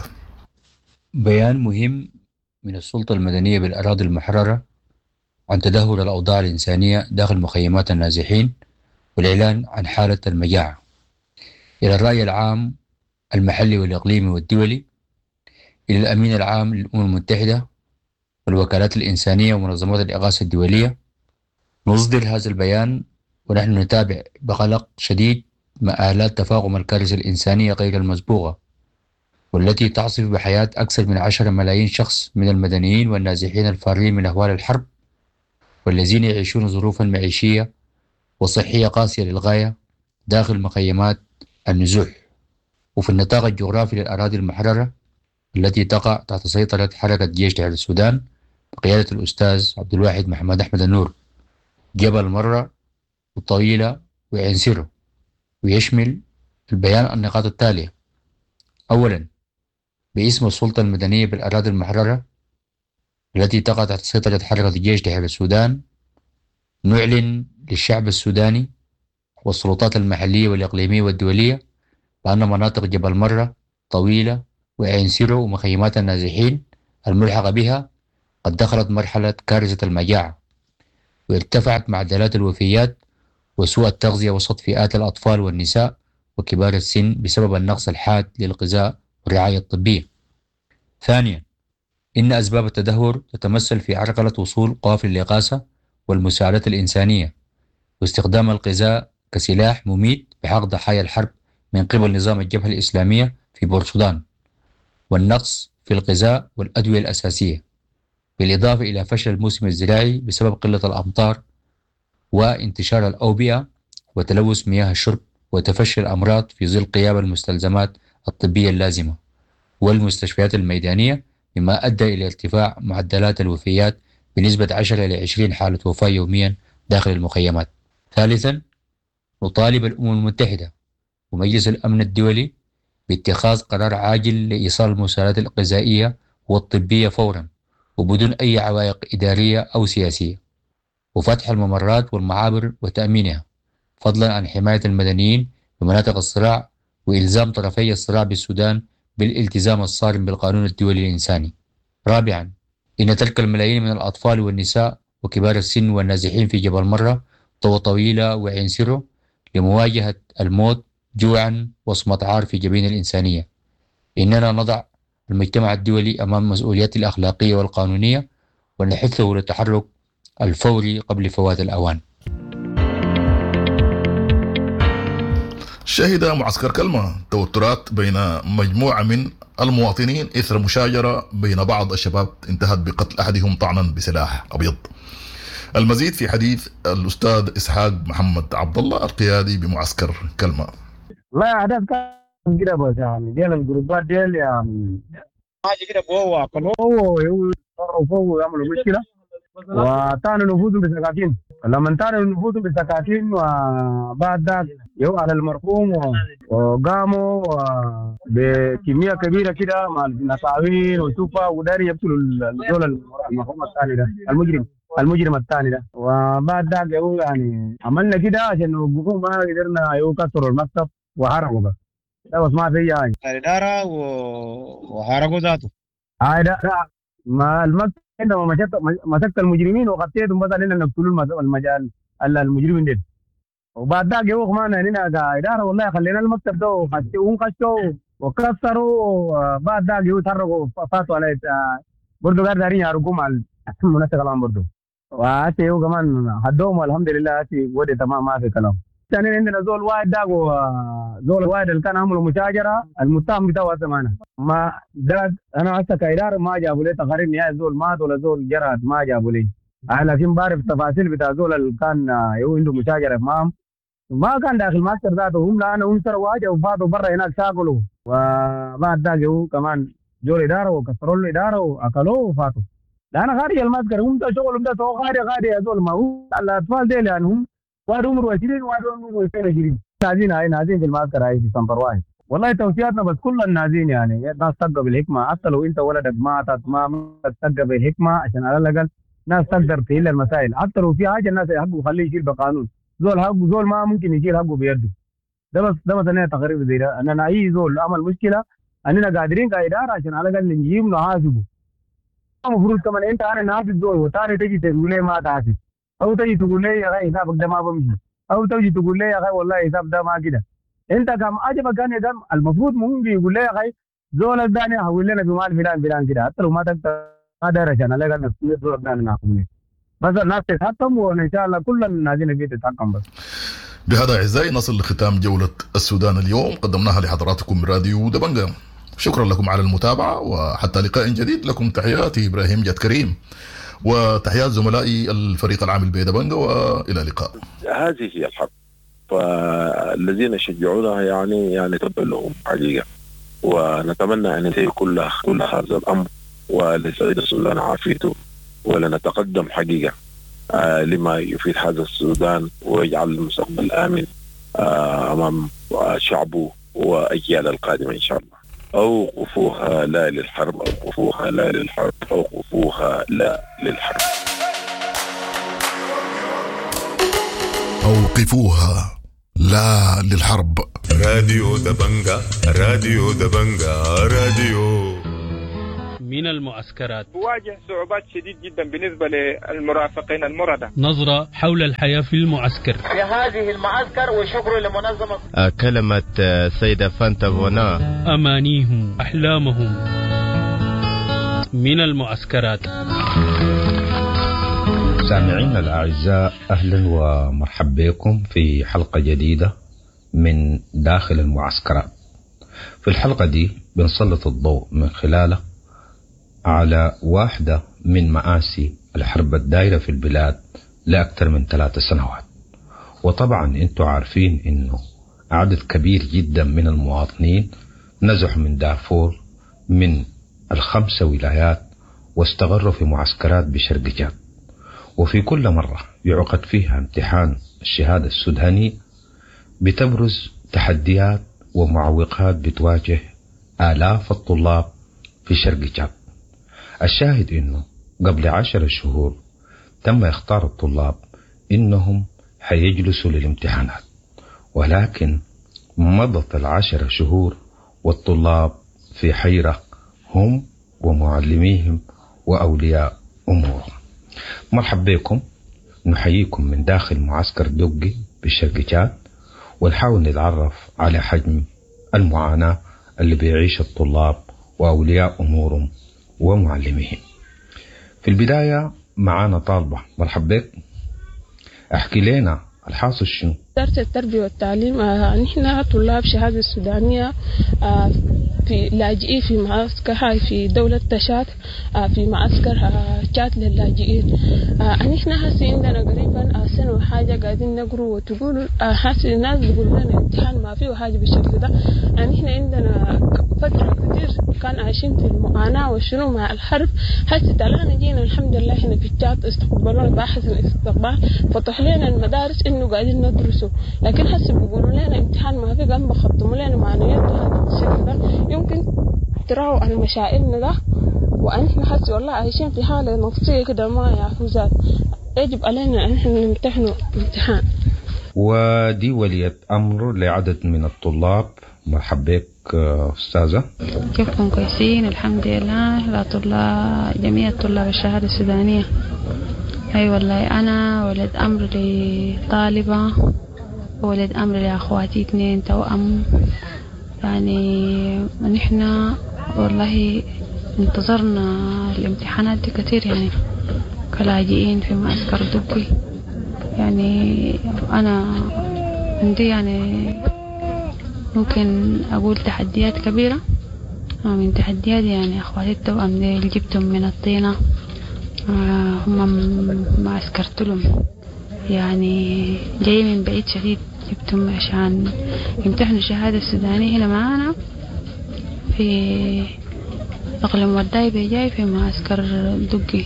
S12: بيان مهم من السلطة المدنية بالأراضي المحررة عن تدهور الأوضاع الإنسانية داخل مخيمات النازحين والإعلان عن حالة المجاعة إلى الرأي العام المحلي والإقليمي والدولي، إلى الأمين العام للأمم المتحدة والوكالات الإنسانية ومنظمات الإغاثة الدولية. نصدر هذا البيان ونحن نتابع بقلق شديد مآلات تفاقم الكارثة الإنسانية غير المسبوقة، والتي تعصف بحياة أكثر من 10 ملايين شخص من المدنيين والنازحين الفارين من أهوال الحرب، والذين يعيشون ظروفا معيشية وصحية قاسية للغاية داخل مخيمات النزوح وفي النطاق الجغرافي للأراضي المحررة التي تقع تحت سيطرة حركة جيش تحرير السودان بقيادة الأستاذ عبد الواحد محمد أحمد النور، جبل مرة وطويلة وعين سيرو. ويشمل البيان النقاط التالية: أولا، باسم السلطة المدنية بالأراضي المحررة التي تقع تحت سيطرة حركة الجيش تحرير السودان، نعلن للشعب السوداني والسلطات المحلية والإقليمية والدولية بأن مناطق جبل مرة طويلة وعين سيرو ومخيمات النازحين الملحقة بها قد دخلت مرحلة كارثة المجاعة، وارتفعت معدلات الوفيات وسوء التغذية وسط فئات الأطفال والنساء وكبار السن بسبب النقص الحاد للغذاء والرعاية الطبية. ثانيا، إن أسباب التدهور تتمثل في عرقلة وصول قوافل الإغاثة والمساعدات الإنسانية، واستخدام الغذاء كسلاح مميت بحق ضحايا الحرب من قبل نظام الجبهة الإسلامية في بورسودان، والنقص في الغذاء والأدوية الأساسية، بالإضافة إلى فشل الموسم الزراعي بسبب قلة الأمطار وانتشار الأوبئة وتلوث مياه الشرب وتفشي الأمراض في ظل غياب المستلزمات الطبية اللازمة والمستشفيات الميدانية، مما أدى إلى ارتفاع معدلات الوفيات بنسبة 10 إلى 20 حالة وفاة يوميا داخل المخيمات. ثالثا، نطالب الأمم المتحدة ومجلس الأمن الدولي باتخاذ قرار عاجل لإيصال المساعدات الغذائية والطبية فورا وبدون أي عوائق إدارية أو سياسية، وفتح الممرات والمعابر وتأمينها، فضلا عن حماية المدنيين بمناطق الصراع وإلزام طرفي الصراع بالسودان بالالتزام الصارم بالقانون الدولي الإنساني. رابعا، إن تلك الملايين من الأطفال والنساء وكبار السن والنازحين في جبل مرة طويلة وعين سيرو لمواجهة الموت جوعا وصمة عار في جبين الإنسانية. إننا نضع المجتمع الدولي أمام مسؤولياته الأخلاقية والقانونية ونحثه للتحرك الفوري قبل فوات الأوان.
S11: شهد معسكر كلمة توترات بين مجموعة من المواطنين إثر مشاجرة بين بعض الشباب انتهت بقتل أحدهم طعنا بسلاح أبيض. المزيد في حديث الأستاذ إسحاق محمد عبد الله القيادي بمعسكر كلمة.
S3: لا أحداث كان كده بس يعني ديال الجروبات ديال يعني حاجة كده بوه عقلوه يصرفوا يعملوا مشكلة وتانوا نفوذهم بسكاكين. لما تانوا نفوذهم بسكاكين وبعد ذلك يو على المرحوم وقاموا بكمية كبيرة كده مع النصاوين وسوفا وداري يقتلوا الدول المرحوم الثاني ده المجرم الثاني ده. وبعد ذلك يو يعني عملنا كده عشان نوقفوه ما قدرنا يو كسروا المكتب وحرقوا بقى. ده بس ما في يعني الإدارة وحرقوا ذاته. ده ما المكتب عندما مسكت المجرمين وغطيتهم بدل ان نقتلوا المجال المجرمين دي. وبعد ذاك يوم ما هنا كإدارة والله خلينا المكتب ده وخشوا وكسروا. بعد ذاك يتحركوا فاتوا على برضو قاعد دارين يعرقوا مع المنسق العام برضو. وهاتي يو كمان حدهم والحمد لله هاتي ودي تمام ما في كلام. ثاني عندنا زول واحد ده زول واحد اللي كان عملوا مشاجرة المتهم بتاعه زمانه ما ده أنا هسه كإدارة ما جابوا لي تقارير نهائي زول مات ولا زول جراد ما جابوا لي. لكن بعرف التفاصيل بتاع زول اللي كان عنده مشاجرة معهم ما كان داخل ماستر ذاته هم لأنه هم سروا واجه وفاتوا برا هناك شاكلوا. وبعد ذاك هو كمان زول إدارة وكسروا له إدارة وأكلوه وفاتوا. لأن خارج الماسكر هم ده شغلهم ده سو خارج يا زول ما هو الأطفال ديل يعني هم واحد عمره 20 وواحد عمره 22 نازين في المعسكر هاي في سنتر واحد. والله توصياتنا بس كل النازين يعني الناس تبقى بالحكمة حتى لو انت ولدك ماتت ما تبقى بالحكمة عشان على الأقل ناس تقدر تحل المسائل. حتى لو في حاجة الناس حقه خليه يشيل بقانون. زول حقه زول ما ممكن يشيل حقه بيده. ده مثلا تقرير زي ده أننا أي زول عمل مشكلة أننا قادرين كإدارة عشان على الأقل نجيب نحاسبه. المفروض كمان انت أنا نحاسب زول وتاني تجي تقول لي ما تحاسب أو تجي تقول لي يا أخي حسابك ده ما بمشي أو تجي تقول لي يا أخي والله حساب ده ما كده. أنت كم عجبك كان يدم المفروض ممكن يقول لي يا أخي زول الثاني حول لنا بمال فلان كده حتى لو ما تقدر ما دار عشان على الأقل زول الثاني نحكم بس الناس تتحكم وإن شاء الله كل النازلين فيه تتحكم بس.
S11: بهذا أعزائي نصل لختام جولة السودان اليوم قدمناها لحضراتكم من راديو دبنجة. شكرا لكم على المتابعة وحتى لقاء جديد. لكم تحياتي إبراهيم جد كريم وتحيات زملائي الفريق العامل بيدبنجة وإلى اللقاء.
S16: هذه هي الحرب فالذين يشجعونها يعني تبقى لهم حقيقة ونتمنى أن ينتهي كل هذا الأمر ولسعيد السودان عافيته ولنتقدم حقيقة لما يفيد هذا السودان ويجعل المستقبل آمن أمام شعبه وأجيال القادمة إن شاء الله. أوقفوها لا للحرب أوقفوها لا للحرب أوقفوها لا للحرب
S11: أوقفوها لا للحرب.
S17: راديو دبنجة راديو دبنجة راديو.
S18: من المعسكرات
S19: تواجه صعوبات شديد جدا بالنسبة للمرافقين المردة.
S18: نظرة حول الحياة في المعسكر.
S20: في هذه المعسكر وشكر لمنظمة
S21: كلمة سيدة فانتا فونا
S18: أمانيهم أحلامهم من المعسكرات.
S22: سامعين الأعزاء أهلا ومرحبا بكم في حلقة جديدة من داخل المعسكرات. في الحلقة دي بنسلط الضوء من خلاله على واحدة من مآسي الحرب الدائرة في البلاد لأكثر من 3 سنوات. وطبعا انتم عارفين انه عدد كبير جدا من المواطنين نزحوا من دارفور من ال5 ولايات واستقروا في معسكرات بشرق جاد. وفي كل مرة يعقد فيها امتحان الشهادة السوداني بتبرز تحديات ومعوقات بتواجه آلاف الطلاب في شرق جاد. الشاهد انه قبل 10 شهور تم اختار الطلاب انهم حيجلسوا للامتحانات، ولكن مضت 10 شهور والطلاب في حيرة هم ومعلميهم وأولياء أمورهم. مرحبا بكم، نحييكم من داخل معسكر دوقي بالشرق جاد، ونحاول نتعرف على حجم المعاناة اللي بيعيش الطلاب وأولياء أمورهم ومعلميهم. في البداية معانا طالبة، مرحبا بك، احكي لنا الحاصل شنو؟
S2: وزارة التربية والتعليم نحن طلاب شهادة السودانية في لاجئين في معسكر هاي في دولة تشاد، في معسكر تشاد للاجئين. نحن هسي عندنا قريبا سنة وحاجة قاعدين نقروا وتقولوا هسي الناس بيقولوا لنا امتحان ما فيه حاجة بالشكل ده. نحن عندنا فترة كتير كان عايشين في المعاناة وشنو مع الحرب. هسي تلانا جينا الحمد لله هنا في تشاد استقبلونا بأحسن استقبال، فتح لنا المدارس إنه قاعدين ندرسوا، لكن هسه بيقولوا لنا امتحان ما في، قام بخطموا لنا معنويات هذا الشكل ده. يمكن تراوا عن مشاعرنا ده، وأنحن هسه والله عايشين في حالة نفسية كده ما يعرفوا. يجب علينا أن نحن نمتحنوا امتحان.
S22: ودي ولية أمر لعدد من الطلاب، مرحبا بك أستاذة.
S4: كيفكم؟ كويسين الحمد لله. لا طلاب جميع طلاب الشهادة السودانية. أي والله أنا ولد أمر لطالبة، ولد أمر لأخواتي 2 توأم. يعني نحن والله انتظرنا الامتحانات دي كتير، يعني كلاجئين في معسكر دبي. يعني أنا عندي يعني ممكن أقول تحديات كبيرة. من تحديات يعني أخواتي التوأم اللي جبتهم من الطينة، هم ما عسكرت لهم، يعني جاي من بعيد شديد، جبتهم عشان يمتحنوا الشهادة السودانية هنا معانا في أقليم وداي جاي في معسكر دقي.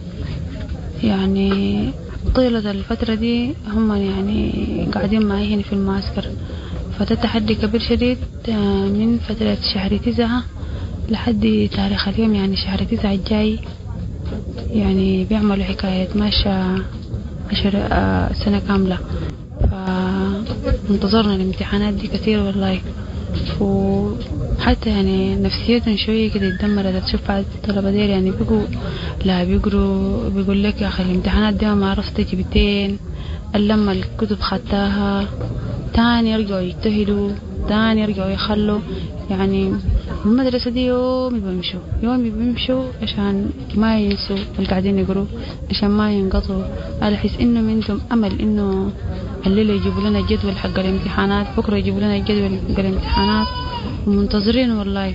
S4: يعني طيلة الفترة دي هم يعني قاعدين معي هنا في المعسكر، فده تحدي كبير شديد من فترة شهر 9 لحد تاريخ اليوم، يعني شهر 9 الجاي. يعني بيعملوا حكاية ماشى 10 سنة كاملة، فانتظرنا الامتحانات دي كثير والله. وحتى يعني نفسيتهم شوية كده اتدمرت. تشوف الطلبة دير يعني بيقوا لا بيقروا، بيقول لك يا أخي الامتحانات دي ما عرفت جبتين، لما الكتب خدتها تاني يرجعوا يجتهدوا، تاني يرجعوا يخلوا. يعني المدرسة دي يومي بيمشوا عشان ما ينسوا اللي قاعدين يقروا، عشان ما ينقطعوا. على حس إنه منهم أمل إنه الليلة يجيبوا لنا الجدول حق الامتحانات، بكرة يجيبوا لنا الجدول حق الامتحانات، ومنتظرين والله.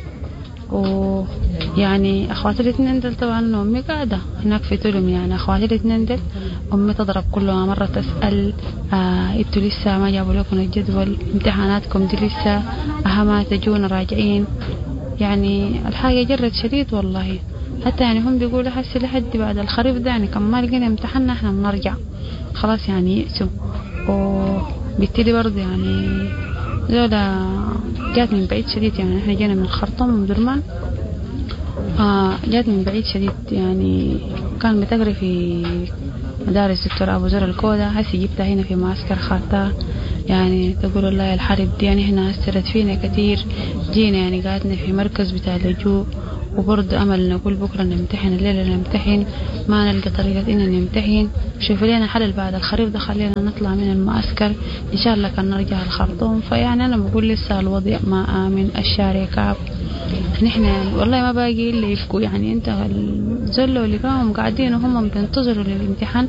S4: ويعني أخواتي الاثنين دل طبعا أمي قاعدة هناك في تلم. يعني أخواتي الاثنين دل أمي تضرب كل مرة تسأل انتوا لسه ما جابوا لكم الجدول، امتحاناتكم دي لسه أهما تجونا راجعين. يعني الحاجة جرت شديد والله. حتى يعني هم بيقولوا حسي لحد بعد الخريف ده يعني كم ما لقينا امتحاننا احنا بنرجع خلاص، يعني يأسوا. وبالتالي برضه يعني زولا جات من بعيد شديد. يعني احنا جينا من الخرطوم ومن درمان، جات من بعيد شديد. يعني كان بتقري في مدارس دكتور أبو زر الكودة، هسي جبتها هنا في معسكر خارطة. يعني تقول الله الحرب دي يعني هنا أثرت فينا كتير. جينا يعني قاعدنا في مركز بتاع اللجوء، وبرضه أمل نقول بكرة نمتحن، الليلة نمتحن، ما نلقى طريقة إننا نمتحن. شوف لنا حل بعد الخريف ده، خلينا نطلع من المعسكر إن شاء الله كان نرجع الخرطوم. فيعني أنا بقول لسه الوضع ما آمن، الشارع كعب. نحن والله ما باقي إلا يفكوا. يعني أنت الزلة اللي كانوا قاعدين وهم بينتظروا للامتحان،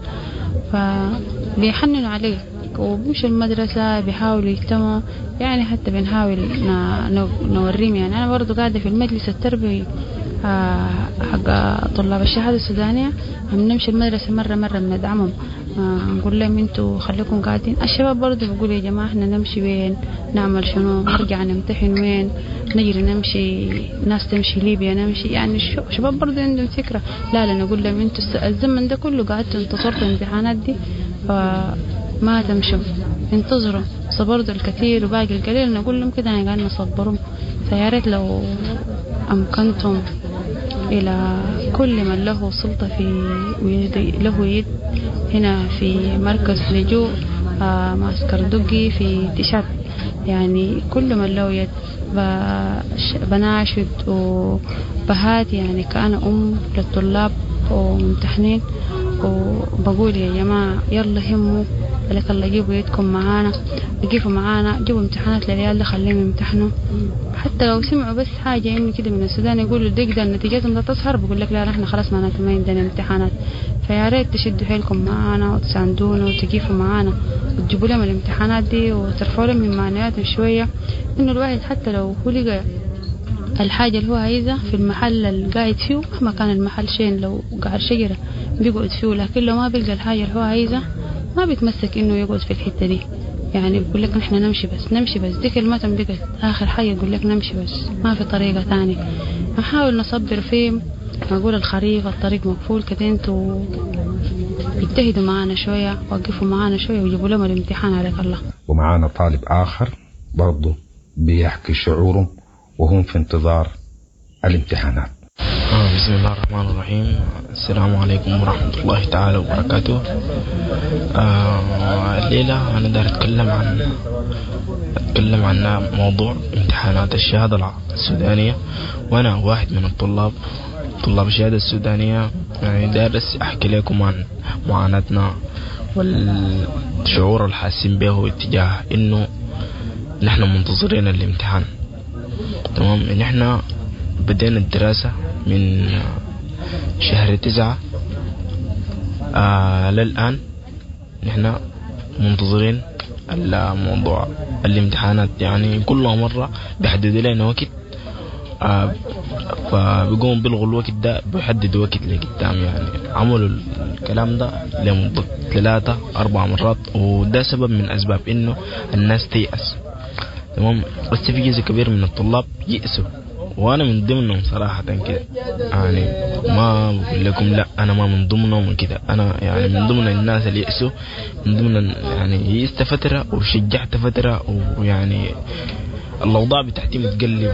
S4: فبيحننوا عليه وبمشوا المدرسة بيحاولوا يجتمعوا. يعني حتى بنحاول نوريهم. يعني أنا برضو قاعدة في المجلس التربوي حق طلاب الشهادة السودانية، بنمشي المدرسة مرة بندعمهم، نقول لهم انتوا خليكم قاعدين. الشباب برضو بيقولوا يا جماعة احنا نمشي وين، نعمل شنو، نرجع نمتحن وين، نجري نمشي، ناس تمشي ليبيا نمشي. يعني الشباب برضو عندهم فكرة. لا نقول لهم انتوا الزمن ده كله قاعدتوا انتصرتوا الامتحانات دي، فما تمشوا، انتظروا. صبرتوا الكثير وباقي القليل نقول لهم كده يعني قاعد نصبرهم. فيا ريت لو أمكنتم إلى كل من له سلطة له يد هنا في مركز لجوء معسكر دقي في تشاد، يعني كل من له يد بناشد وبهات. يعني كأنا للطلاب وممتحنين وبقول يا جماعة يلا هموا لك الله جيبوا يدكم معانا، وقفوا معانا، جيبوا امتحانات للعيال ده خليهم يمتحنوا. حتى لو سمعوا بس حاجة إنه كده من السودان يقولوا ده نتيجتهم ده تظهر، بقول لك لا نحن خلاص معناته ما عندنا امتحانات. فيا ريت تشدوا حيلكم معانا وتساندونا وتقفوا معانا وتجيبوا لهم الامتحانات دي وترفعوا لهم من معنوياتهم شوية. إنه الواحد حتى لو هو لقى الحاجة اللي هو عايزها في المحل اللي قاعد فيه، مهما كان المحل شين، لو قاعد شجرة بيقعد فيه، لكن لو ما بيلقى الحاجة اللي هو عايزها ما بيتمسك إنه يقعد في الحتة دي. يعني بيقول لك نحن نمشي بس دي كلمتهم بقت آخر حاجة، يقول لك نمشي بس ما في طريقة تانية. نحاول نصبر فيه، نقول الخريف الطريق مقفول كده، انتوا اجتهدوا معانا شوية، وقفوا معانا شوية وجيبوا لهم الامتحان عليك الله.
S22: ومعانا طالب آخر برضه بيحكي شعورهم وهم في انتظار الامتحانات.
S5: بسم الله الرحمن الرحيم. السلام عليكم ورحمة الله تعالى وبركاته. الليلة أنا داير أتكلم عن موضوع امتحانات الشهادة السودانية، وأنا واحد من طلاب الشهادة السودانية. يعني دارس أحكي لكم عن معاناتنا والشعور الحاسين به اتجاه إنه نحن منتظرين الامتحان. تمام، نحن بدينا الدراسة من شهر 9 للآن نحن منتظرين الموضوع الامتحانات. يعني كل مرة بيحدد لنا وقت، فبيقوم بيلغوا الوقت ده، بيحددوا وقت لقدام. يعني عملوا الكلام ده لمدة 3-4 مرات، وده سبب من أسباب إنه الناس تيأس. تمام، بس في جزء كبير من الطلاب يأسوا، وانا من ضمنهم صراحة كده. يعني ما بقول لكم لا انا ما من ضمنهم كده، انا يعني من ضمن الناس اللي يأسوا، من ضمن يعني يأست فترة وشجعت فترة، ويعني الاوضاع بتاعتي متقلبة.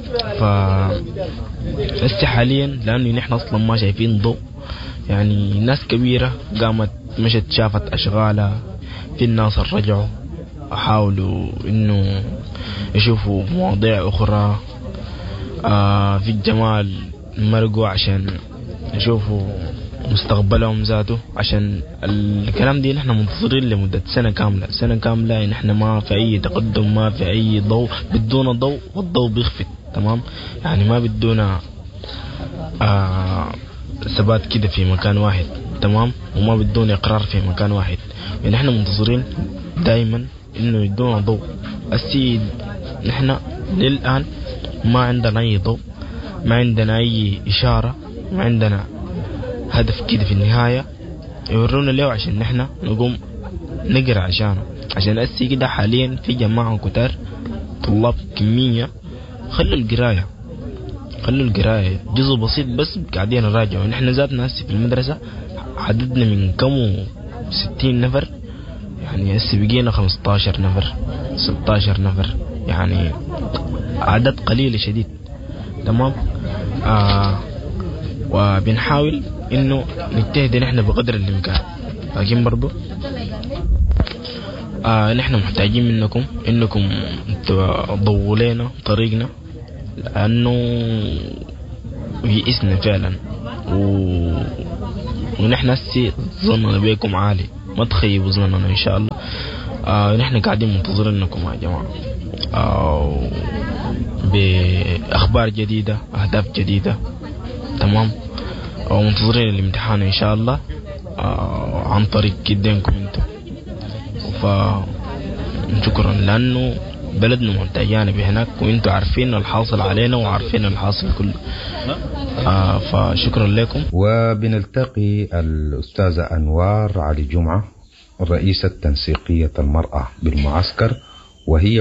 S5: هسه حاليا لانه نحن اصلا ما شايفين ضوء، يعني ناس كبيرة قامت مشت شافت اشغالها، في الناس رجعوا حاولوا انه يشوفوا مواضيع اخرى، في الجمال مرقوا عشان يشوفوا مستقبلهم ذاته. عشان الكلام دي نحن منتظرين لمدة سنة كاملة نحن ما في أي تقدم، ما في أي ضوء، بدون ضوء والضوء بيخفت. تمام، يعني ما بدون ثبات كده في مكان واحد. تمام، وما بدون إقرار في مكان واحد. يعني نحن منتظرين دائما إنه يدونا ضوء. السيد نحن للآن ما عندنا أي ضوء، ما عندنا أي إشارة، ما عندنا هدف كده في النهاية يورونا له عشان نحن نقوم نقرأ عشانه. عشان أسي كده حاليا في جماعة كتار طلاب كمية خلوا القراية جزء بسيط بس قاعدين نراجعوا. نحن ذاتنا هسي في المدرسة عددنا من كم 60 نفر، يعني هسي بقينا 15 نفر 16 نفر، يعني عدد قليل شديد. تمام، وبنحاول انه نجتهد نحن بقدر الامكان، لكن برضو نحن محتاجين منكم انكم تضووا لنا طريقنا، لانه يئسنا فعلا. ونحن هسي ظننا بيكم عالي، ما تخيبوا ظننا ان شاء الله. نحن قاعدين منتظرينكم يا جماعة، بأخبار جديدة، أهداف جديدة. تمام، ومنتظرين الامتحان إن شاء الله عن طريق كدينكم انتم. فشكرا، لأنه بلدنا محتاجانا بهناك، وانتم عارفين الحاصل علينا وعارفين الحاصل كله. فشكرا لكم.
S22: وبنلتقي الأستاذة أنوار علي جمعة، رئيسة تنسيقية المرأة بالمعسكر، وهي